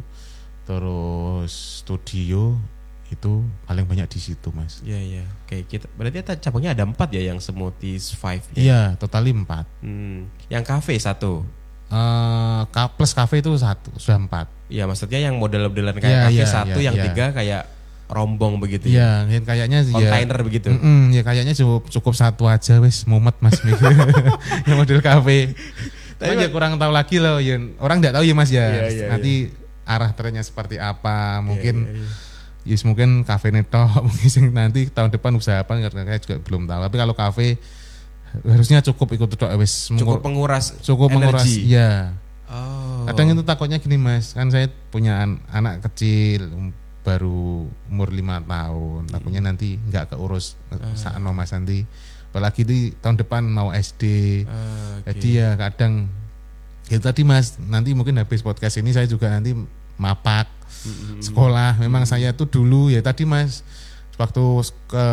terus studio itu paling banyak di situ Mas. Iya iya. Oke, kita berarti ada- cabangnya ada empat ya yang Smoothies Five. Ya? Iya, totali empat. Hmm. Yang kafe satu. Eh, ka- plus kafe itu satu, sudah empat. Iya, maksudnya yang model-modelan kayak Iya, kafe iya, satu, iya, yang iya. tiga kayak rombong begitu ya. Iya, yang kayaknya ya. Kontainer begitu. Mm-mm, ya kayaknya cukup cukup satu aja wes, mumet Mas mikir. Yang model kafe. Tapi ya kurang tahu lagi loh, ya orang nggak tahu ya Mas ya. Iya, iya, Nanti arah trennya seperti apa, mungkin Iya, iya, iya. yes, mungkin kafe neto mungkin sing nanti tahun depan usaha apa saya juga belum tahu. Tapi kalau kafe harusnya cukup ikut tok wes, Cukup mengur- penguras cukup menguras. energi. Iya. Oh. Kadang itu takutnya gini Mas, kan saya punya an- anak kecil um, baru umur lima tahun, takutnya nanti nggak keurus sakno Mas nanti, apalagi di tahun depan mau S D. Ah, oke. Jadi ya kadang ya tadi Mas, nanti mungkin habis podcast ini saya juga nanti mapak sekolah. Memang saya tuh dulu ya tadi Mas, waktu ke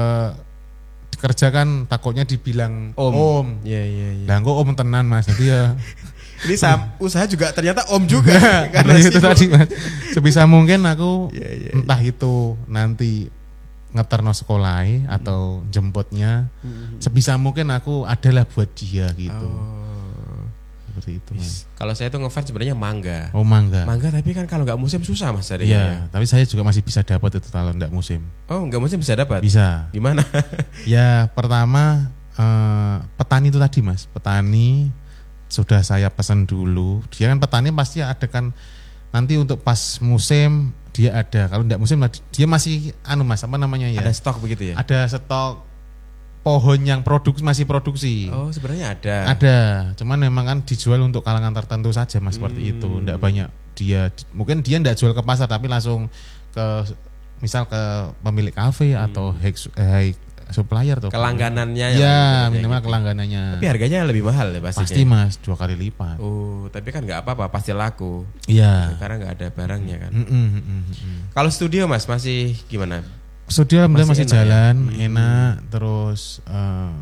kerja kan takutnya dibilang Om. om. Iya iya iya. Lah kok om tenan Mas, jadi ya Ini sam- usaha juga ternyata om juga. karena itu sibuk. tadi Mas, sebisa mungkin aku Iya, iya, entah itu nanti ngeterno sekolah atau jemputnya, sebisa mungkin aku adalah buat dia gitu. Oh. Seperti itu Mas. Kalau saya tuh ngefans sebenarnya mangga. Oh mangga. Mangga tapi kan kalau nggak musim susah Mas adanya. Iya, tapi saya juga masih bisa dapat itu kalau enggak musim. Oh, nggak musim bisa dapat. Bisa. Gimana? Ya pertama eh, petani itu tadi Mas, petani sudah saya pesan dulu. Dia kan petani pasti ada kan nanti untuk pas musim dia ada. Kalau enggak musim dia masih anu Mas, apa namanya ya? Ada stok begitu ya? Ada stok pohon yang produk masih produksi. Oh, sebenarnya ada. Ada, cuman memang kan dijual untuk kalangan tertentu saja Mas, seperti Hmm. itu. Enggak banyak dia, mungkin dia enggak jual ke pasar tapi langsung ke misal ke pemilik kafe atau high, high supplier tuh. Kelangganannya. Ya, yang- minimal gitu. kelangganannya. Tapi harganya lebih mahal ya pastinya. Pasti Mas, dua kali lipat. Oh, tapi kan nggak apa-apa, pasti laku. Iya. Karena nggak ada barangnya kan. Mm-mm, mm-mm, mm-mm. Kalau studio Mas masih gimana? Studio alhamdulillah Masih masih, enak ya? jalan, enak. Terus eh,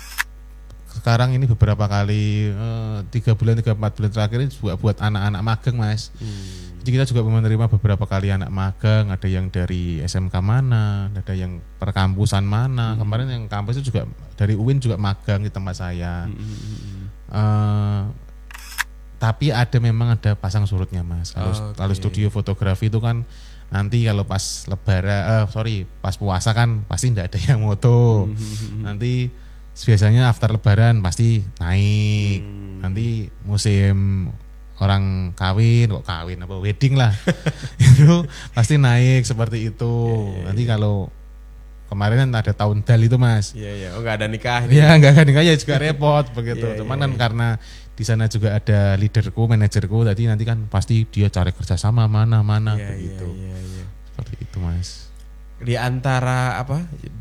sekarang ini beberapa kali eh, tiga bulan, tiga empat bulan terakhir ini buat buat anak-anak magang Mas. Jadi kita juga menerima beberapa kali anak magang, ada yang dari S M K mana, ada yang perkampusan mana. Kemarin yang kampus itu juga dari U I N juga magang di tempat saya. Eh, tapi ada memang ada pasang surutnya Mas. Kalau Oke. kalau studio fotografi itu kan nanti kalau pas lebaran, eh, sorry pas puasa kan pasti tidak ada yang moto. Nanti biasanya after lebaran pasti naik. Nanti musim orang kawin, kok kawin apa wedding lah itu pasti naik seperti itu. Nanti kalau kemarin kan ada tahun dal itu Mas, Iya iya, oh nggak ada nikah. ya nggak kan nikah ya juga repot begitu. Iya, Cuman iya, kan iya. karena di sana juga ada leaderku, manajerku, tadi nanti kan pasti dia cari kerjasama mana mana Iya, iya, begitu. iya, iya. Seperti itu Mas. Di antara apa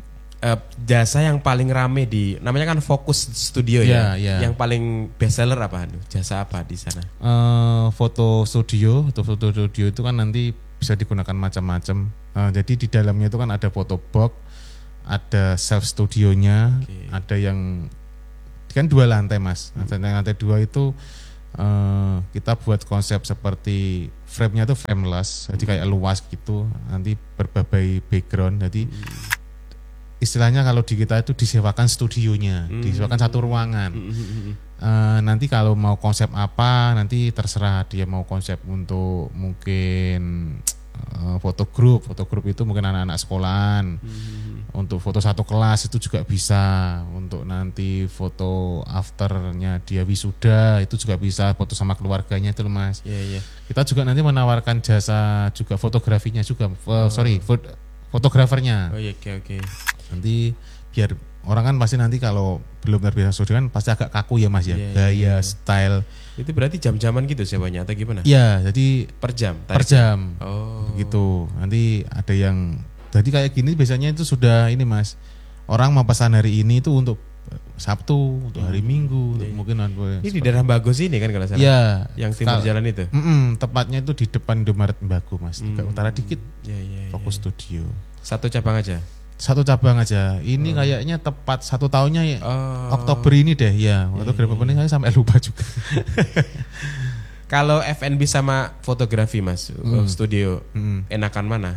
eh, jasa yang paling rame di namanya kan Fokus Studio ya. Iya, iya. Yang paling best seller apa? Anu? Jasa apa di sana? Eh, foto studio atau foto studio itu kan nanti bisa digunakan macam-macam. Eh, jadi di dalamnya itu kan ada foto box, ada self studionya, Oke. ada yang kan dua lantai mas. Lantai, lantai dua itu eh, kita buat konsep seperti frame-nya tuh frameless, jadi kayak luas gitu. Nanti berbagai background. Jadi istilahnya kalau di kita itu disewakan studionya, disewakan satu ruangan. Eh, nanti kalau mau konsep apa nanti terserah dia mau konsep untuk mungkin eh, foto grup, foto grup itu mungkin anak-anak sekolahan. Untuk foto satu kelas itu juga bisa. Untuk nanti foto afternya dia wisuda itu juga bisa. Foto sama keluarganya itu loh mas. Iya iya. Kita juga nanti menawarkan jasa juga fotografinya juga. Oh, sorry, fot- fotografernya. Oh iya oke oke. Nanti biar orang kan pasti nanti kalau belum terbiasa studio kan pasti agak kaku ya mas ya. Iya, iya, Gaya, iya. style. Itu berarti jam-jaman gitu sewanya atau gimana? Iya, jadi Per jam. per tarif? jam. Oh. Begitu. Nanti ada yang jadi kayak gini biasanya itu sudah ini mas. Orang mau pesan hari ini itu untuk Sabtu, untuk hari Minggu, untuk mungkin Ini di daerah Bagos ini kan kalau salah. Iya. Yang timur Kal- jalan itu. Mm-mm, tepatnya itu di depan Indomaret Mbago mas. Agak Hmm. utara dikit. Iya iya. iya. Fokus Studio. Satu cabang aja. Satu cabang aja. Ini kayaknya tepat satu tahunnya ya. Oh. Oktober ini deh ya. Waktu Iya, grand iya, opening saya sampai lupa juga. Kalau F and B sama fotografi mas, Hmm. studio, Mm. enakan mana?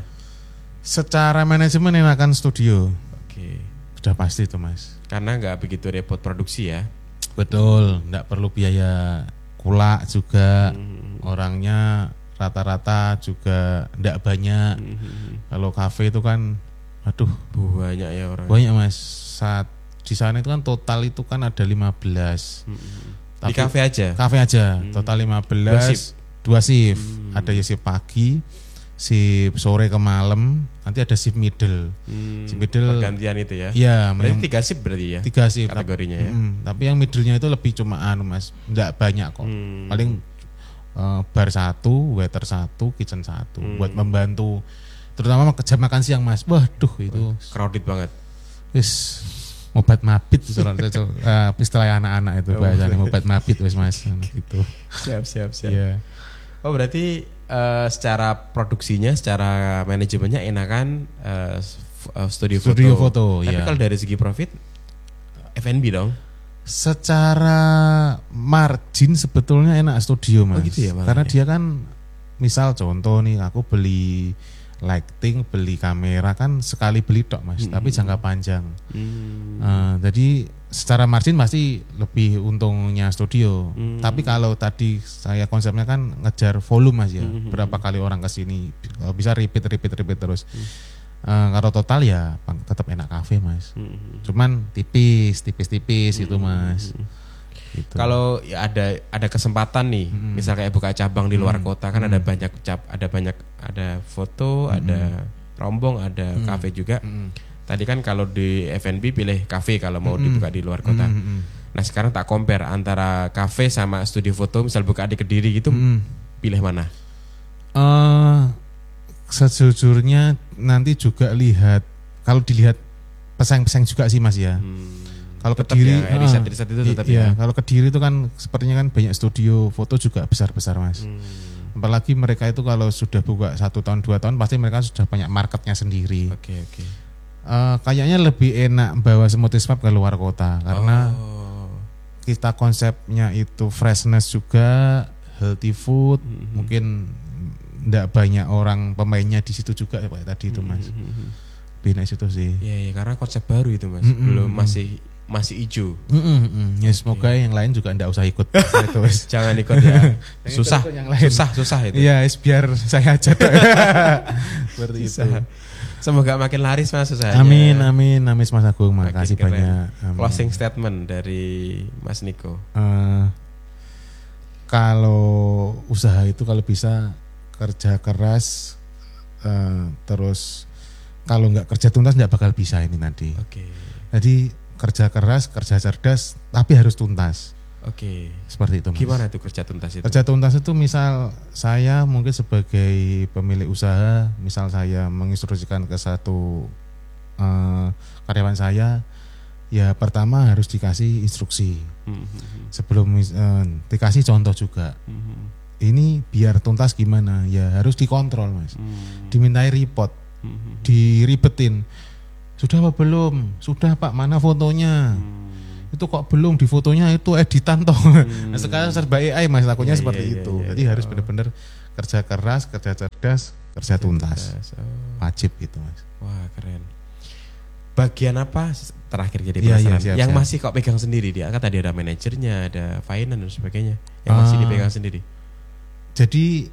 Secara manajemen enakan studio. Oke. Sudah pasti itu mas. Karena nggak begitu repot produksi ya. Betul, enggak perlu biaya kulak juga. Hmm. Orangnya rata-rata juga enggak banyak. Hmm. Kalau kafe itu kan aduh, Banyak ya orang. banyak Mas. Saat di sana itu kan total itu kan ada lima belas. Hmm. Tapi- Di kafe aja. Kafe aja, total lima belas. Dua shift? Dua shift. Hmm. Ada ya shift pagi, shift sore ke malam, nanti ada shift middle. Hmm. Shift middle. Pergantian itu ya. Iya, Berarti yang tiga shift berarti ya. tiga shift. kategorinya ya. Mm, tapi yang middle-nya itu lebih cuma anu Mas, enggak banyak kok. Hmm. Paling eh, bar satu, waiter satu, kitchen satu Hmm. buat membantu terutama jam makan siang Mas. Waduh itu Crowded banget. wis obat mabit soalnya itu eh, istilah anak-anak itu Oh. bahasanya obat mabit wis Mas gitu. Siap siap siap. Iya. Oh berarti eh, secara produksinya, secara manajemennya enakan eh, f- eh, studio, Studio foto. foto, Tapi iya. kalau dari segi profit, F and B dong. Secara margin sebetulnya enak studio Mas. Oh gitu ya, malah Karena ya? dia kan misal contoh nih aku beli lighting, beli kamera kan sekali beli tok Mas, Hmm. tapi jangka panjang. Hmm. Eh, jadi secara margin pasti lebih untungnya studio. Hmm. Tapi kalau tadi saya konsepnya kan ngejar volume Mas ya. Hmm. Berapa kali orang ke sini kalau bisa repeat repeat repeat terus. Eh, kalau total ya pang- tetap enak kafe Mas. Hmm. Cuman tipis, tipis-tipis itu Mas. Gitu. Kalau ya ada ada kesempatan nih, Hmm. misal kayak buka cabang di luar Hmm. kota kan ada banyak cap, ada banyak ada foto, ada rombong, ada kafe juga. Mm. Tadi kan kalau di F and B pilih kafe kalau mau Mm. dibuka di luar kota. Mm, mm, Nah sekarang tak compare antara kafe sama studio foto, misal buka di Kediri gitu, mm. pilih mana? Eh, sejujurnya nanti juga lihat kalau dilihat pesaing-pesaing juga sih Mas ya. Kalau Tetap Kediri, ya, riset-riset itu tetap iya, ya. kalau Kediri itu kan sepertinya kan banyak studio foto juga besar-besar Mas. Hmm. Apalagi mereka itu kalau sudah buka satu tahun dua tahun pasti mereka sudah banyak marketnya sendiri. Oke oke. Eh, kayaknya lebih enak bawa Smoothies Pub ke luar kota karena Oh. kita konsepnya itu freshness juga, healthy food, Mhm. mungkin enggak banyak orang pemainnya di situ juga ya, Pak tadi itu Mas. Mhm. Bina situ sih. Iya, ya, karena konsep baru itu Mas. Mm-mm. Belum masih masih hijau. Mm, mm, mm. Ya semoga yang lain juga enggak usah ikut itu Mas. Jangan ikut ya. susah, ikut yang lain. susah, susah itu. Iya, es biar saya aja. Seperti itu. Susah. Semoga makin laris Mas usahanya. Amin, amin, amin Mas Agung, Makin makasih keren. banyak. Amin. Closing statement dari Mas Niko. Eh, kalau usaha itu kalau bisa kerja keras, eh, terus kalau nggak kerja tuntas nggak bakal bisa ini nanti. Oke. Jadi kerja keras, kerja cerdas, tapi harus tuntas. Oke. Seperti itu Mas. Gimana tuh kerja tuntas itu? Kerja tuntas itu misal saya mungkin sebagai pemilik usaha, misal saya menginstruksikan ke satu eh, karyawan saya, ya pertama harus dikasih instruksi. Mhm. Sebelum eh, dikasih contoh juga. Mhm. Ini biar tuntas gimana? Ya harus dikontrol, Mas. Mhm. Dimintai report, Mhm. diribetin. Sudah apa belum? Sudah Pak, mana fotonya? Hmm. Itu kok belum, di fotonya itu editan toh. Hmm. Nah, sekarang serba A I, Mas, takutnya Iya, seperti iya, itu. iya, Jadi iya. harus benar-benar kerja keras, kerja cerdas, kerja tuntas. Oh. Wajib gitu, Mas. Wah, keren. Bagian apa terakhir jadi Iya, iya, penasaran? siap, yang siap. masih kok pegang sendiri dia? Kan tadi ada manajernya, ada finance dan sebagainya. Yang masih Ah. dipegang sendiri. Jadi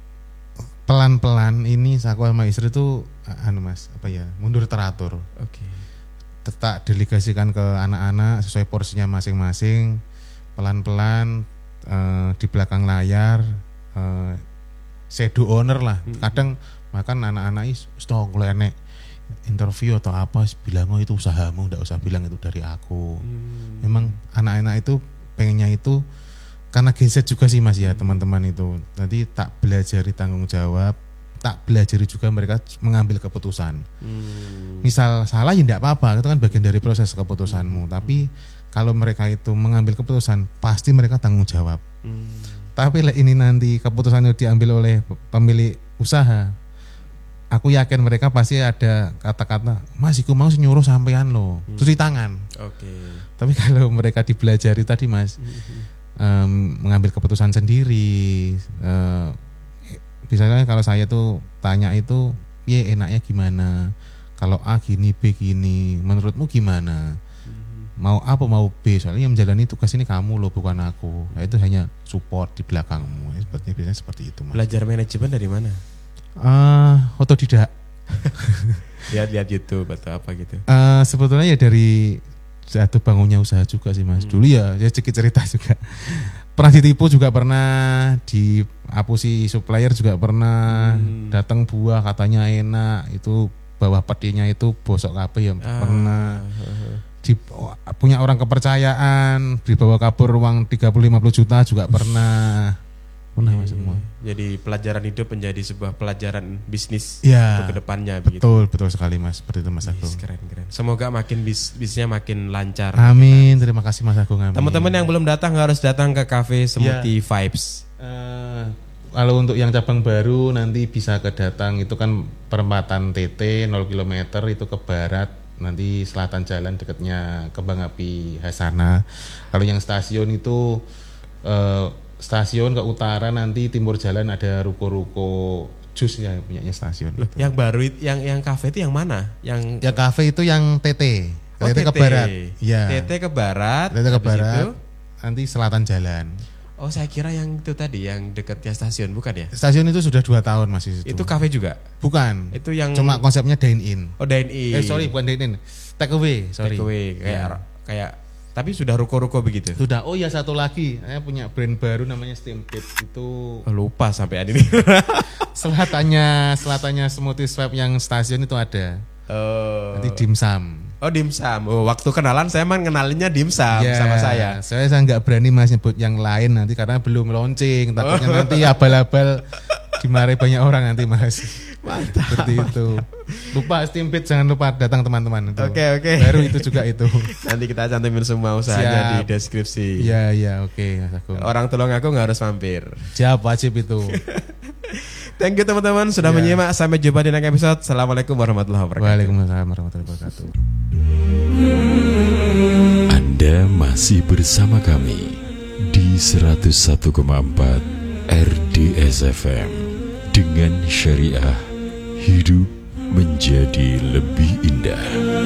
pelan-pelan ini aku sama istri tuh anu Mas, apa ya, mundur teratur. Oke. Tetap delegasikan ke anak-anak sesuai porsinya masing-masing. Pelan-pelan eh, di belakang layar eh, shadow owner lah. Kadang makan anak-anak is stok enek interview atau apa bilang oh itu usahamu, enggak usah bilang itu dari aku. Hmm. Memang anak-anak itu pengennya itu karena geset juga sih Mas ya teman-teman itu. Nanti tak belajari tanggung jawab, tak belajari juga mereka mengambil keputusan. Hmm. Misal salah ya enggak apa-apa, itu kan bagian dari proses keputusanmu. Tapi kalau mereka itu mengambil keputusan, pasti mereka tanggung jawab. Hmm. Tapi lah ini nanti keputusannya diambil oleh pemilik usaha, aku yakin mereka pasti ada kata-kata, Mas, aku mau nyuruh sampean loh, cuci tangan. Oke. Tapi kalau mereka dibelajari tadi Mas, em, mengambil keputusan sendiri, eh, misalnya kalau saya tuh tanya itu, ya enaknya gimana? Kalau A gini, B gini, menurutmu gimana? Mau A apa mau B? Soalnya yang menjalani tugas ini kamu loh, bukan aku. Nah, itu hanya support di belakangmu. Sepertinya biasanya seperti itu Mas. Belajar manajemen dari mana? Eh, otodidak. Lihat-lihat YouTube atau apa gitu. Eh, sebetulnya ya dari jatuh bangunnya usaha juga sih Mas. Dulu ya, ya sedikit cerita juga. Pernah ditipu juga pernah, di apusi supplier juga pernah. Hmm. Datang buah katanya enak, itu bawah petinya itu bosok kabeh ya Ah. pernah. Di, punya orang kepercayaan, dibawa kabur uang tiga puluh sampai lima puluh juta juga pernah. Pernah Mas semua. Jadi pelajaran hidup menjadi sebuah pelajaran bisnis Ya, untuk kedepannya begitu. betul, betul sekali Mas, seperti itu Mas Yes, Agung. keren keren. Semoga makin bis, bisnisnya makin lancar. Amin, terima kasih Mas Agung. Amin. Teman-teman yang belum datang harus datang ke Cafe Smoothie Ya. Vibes. Eh, kalau untuk yang cabang baru nanti bisa kedatang, itu kan perempatan T T nol kilometer itu ke barat, nanti selatan jalan dekatnya Kembang Api Hasana. Kalau yang stasiun itu eh, stasiun ke utara, nanti timur jalan ada ruko-ruko jus ya punyanya stasiun. Loh, yang baru it- yang yang kafe itu yang mana? Yang Ya kafe itu yang T T, Oh, T T ke T T. barat. Ya. T T ke barat. T T ke habis barat. itu- Nanti selatan jalan. oh, saya kira yang itu tadi yang dekatnya stasiun, bukan ya? Stasiun itu sudah dua tahun masih Itu kafe juga. bukan. Itu yang Cuma konsepnya dine in. oh dine in. Eh sorry bukan dine in, take away. Sorry. Take away kayak Ya. kayak tapi sudah ruko-ruko begitu. Sudah. Oh ya satu lagi, saya punya brand baru namanya Steampit. Itu Oh, lupa sampai ini. selatannya selatannya smoothie swap yang stasiun itu ada. oh. Nanti dimsum. Oh, dimsum. Oh, waktu kenalan saya emang kenalinnya dimsum Ya, sama saya. Saya saya nggak berani Mas nyebut yang lain nanti karena belum launching. Takutnya nanti abal-abal dimarahi banyak orang nanti Mas. Mantap. Seperti itu. Lupa Steampit, jangan lupa datang teman-teman itu. Oke, oke. Baru itu juga itu. Nanti kita cantumin semua usahanya di Siap. deskripsi. Iya iya oke Mas Agung. Orang tolong aku nggak harus mampir. Siap, wajib itu. Thank you teman-teman sudah Ya. menyimak. Sampai jumpa di next episode. Assalamualaikum warahmatullahi wabarakatuh. Waalaikumsalam warahmatullahi wabarakatuh. Anda masih bersama kami di seratus satu koma empat R D S F M. Dengan syariah, hidup menjadi lebih indah.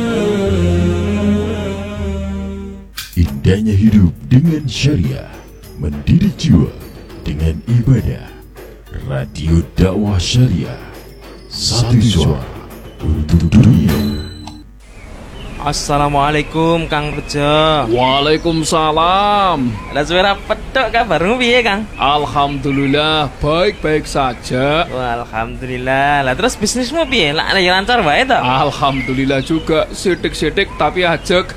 Indahnya hidup dengan syariah, mendidik jiwa dengan ibadah. Radio dakwah syariah, satu suara untuk dunia. Assalamualaikum Kang Bejo. Waalaikumsalam. Ada suara pet Cok, kabarmu piye, Kang? Alhamdulillah, baik-baik saja. Wah, alhamdulillah. Lah terus bisnismu piye? Lah lagi lancar wae to? Alhamdulillah juga, sidik-sidik tapi ajek.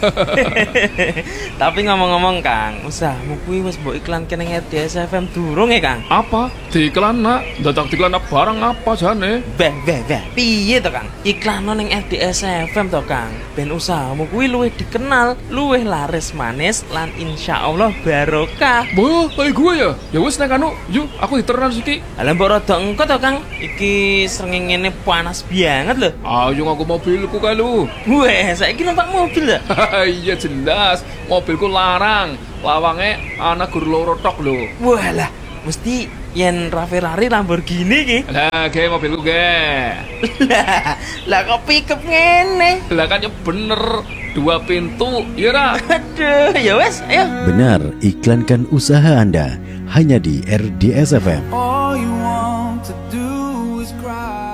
Tapi ngomong-ngomong, Kang, usahamu kuwi wis mbok iklanke ning R D S F M durung ya, Kang? Apa? Diiklan nak? Dadak diiklan barang apa jane? Beh, beh, beh. Piye to, Kang? Iklan ning R D S F M to, Kang. Ben usahamu kuwi luwih dikenal, luwih laris manis lan insyaallah barokah. Wah, kayak gue ya? Ya wis nek anu, yuk aku diteran siki. Lah mbok rada engko to, Kang. Iki srengenge panas banget lho. Ayo ngaku mobilku kae lu. Weh, saiki numpak mobil lho. Iya jelas, mobilku larang. Lawange ana gur loro tok lho. Walah, mesti yen Ferrari Lamborghini ki. Lah, ge mobilku ge. Lah, lah kok pickup ngene? Lah kan ya bener, dua pintu, iya ra? Aduh, ya wes, ayo. Benar, iklankan usaha Anda hanya di R D S F M. All you want to do is cry.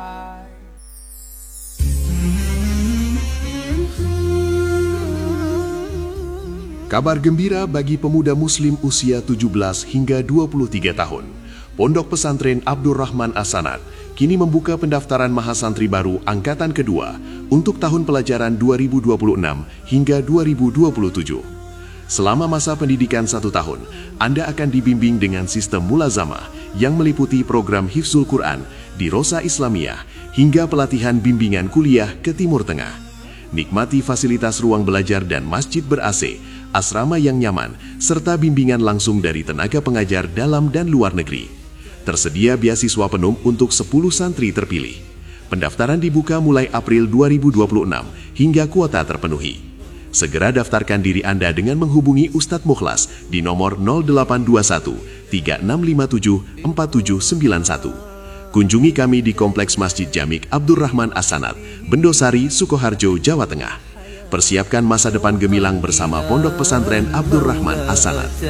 Kabar gembira bagi pemuda muslim usia tujuh belas hingga dua puluh tiga tahun. Pondok Pesantren Abdurrahman As-Sanad kini membuka pendaftaran mahasantri baru angkatan kedua untuk tahun pelajaran dua ribu dua puluh enam hingga dua ribu dua puluh tujuh. Selama masa pendidikan satu tahun, Anda akan dibimbing dengan sistem mulazamah yang meliputi program Hifzul Quran di Rosa Islamiyah hingga pelatihan bimbingan kuliah ke Timur Tengah. Nikmati fasilitas ruang belajar dan masjid ber-A C, asrama yang nyaman, serta bimbingan langsung dari tenaga pengajar dalam dan luar negeri. Tersedia beasiswa penuh untuk sepuluh santri terpilih. Pendaftaran dibuka mulai April dua ribu dua puluh enam hingga kuota terpenuhi. Segera daftarkan diri Anda dengan menghubungi Ustadz Mukhlas di nomor nol delapan dua satu tiga enam lima tujuh empat tujuh sembilan satu. Kunjungi kami di Kompleks Masjid Jamik Abdurrahman As-Sanad, Bendosari, Sukoharjo, Jawa Tengah. Persiapkan masa depan gemilang bersama Pondok Pesantren Abdurrahman As-Sanad.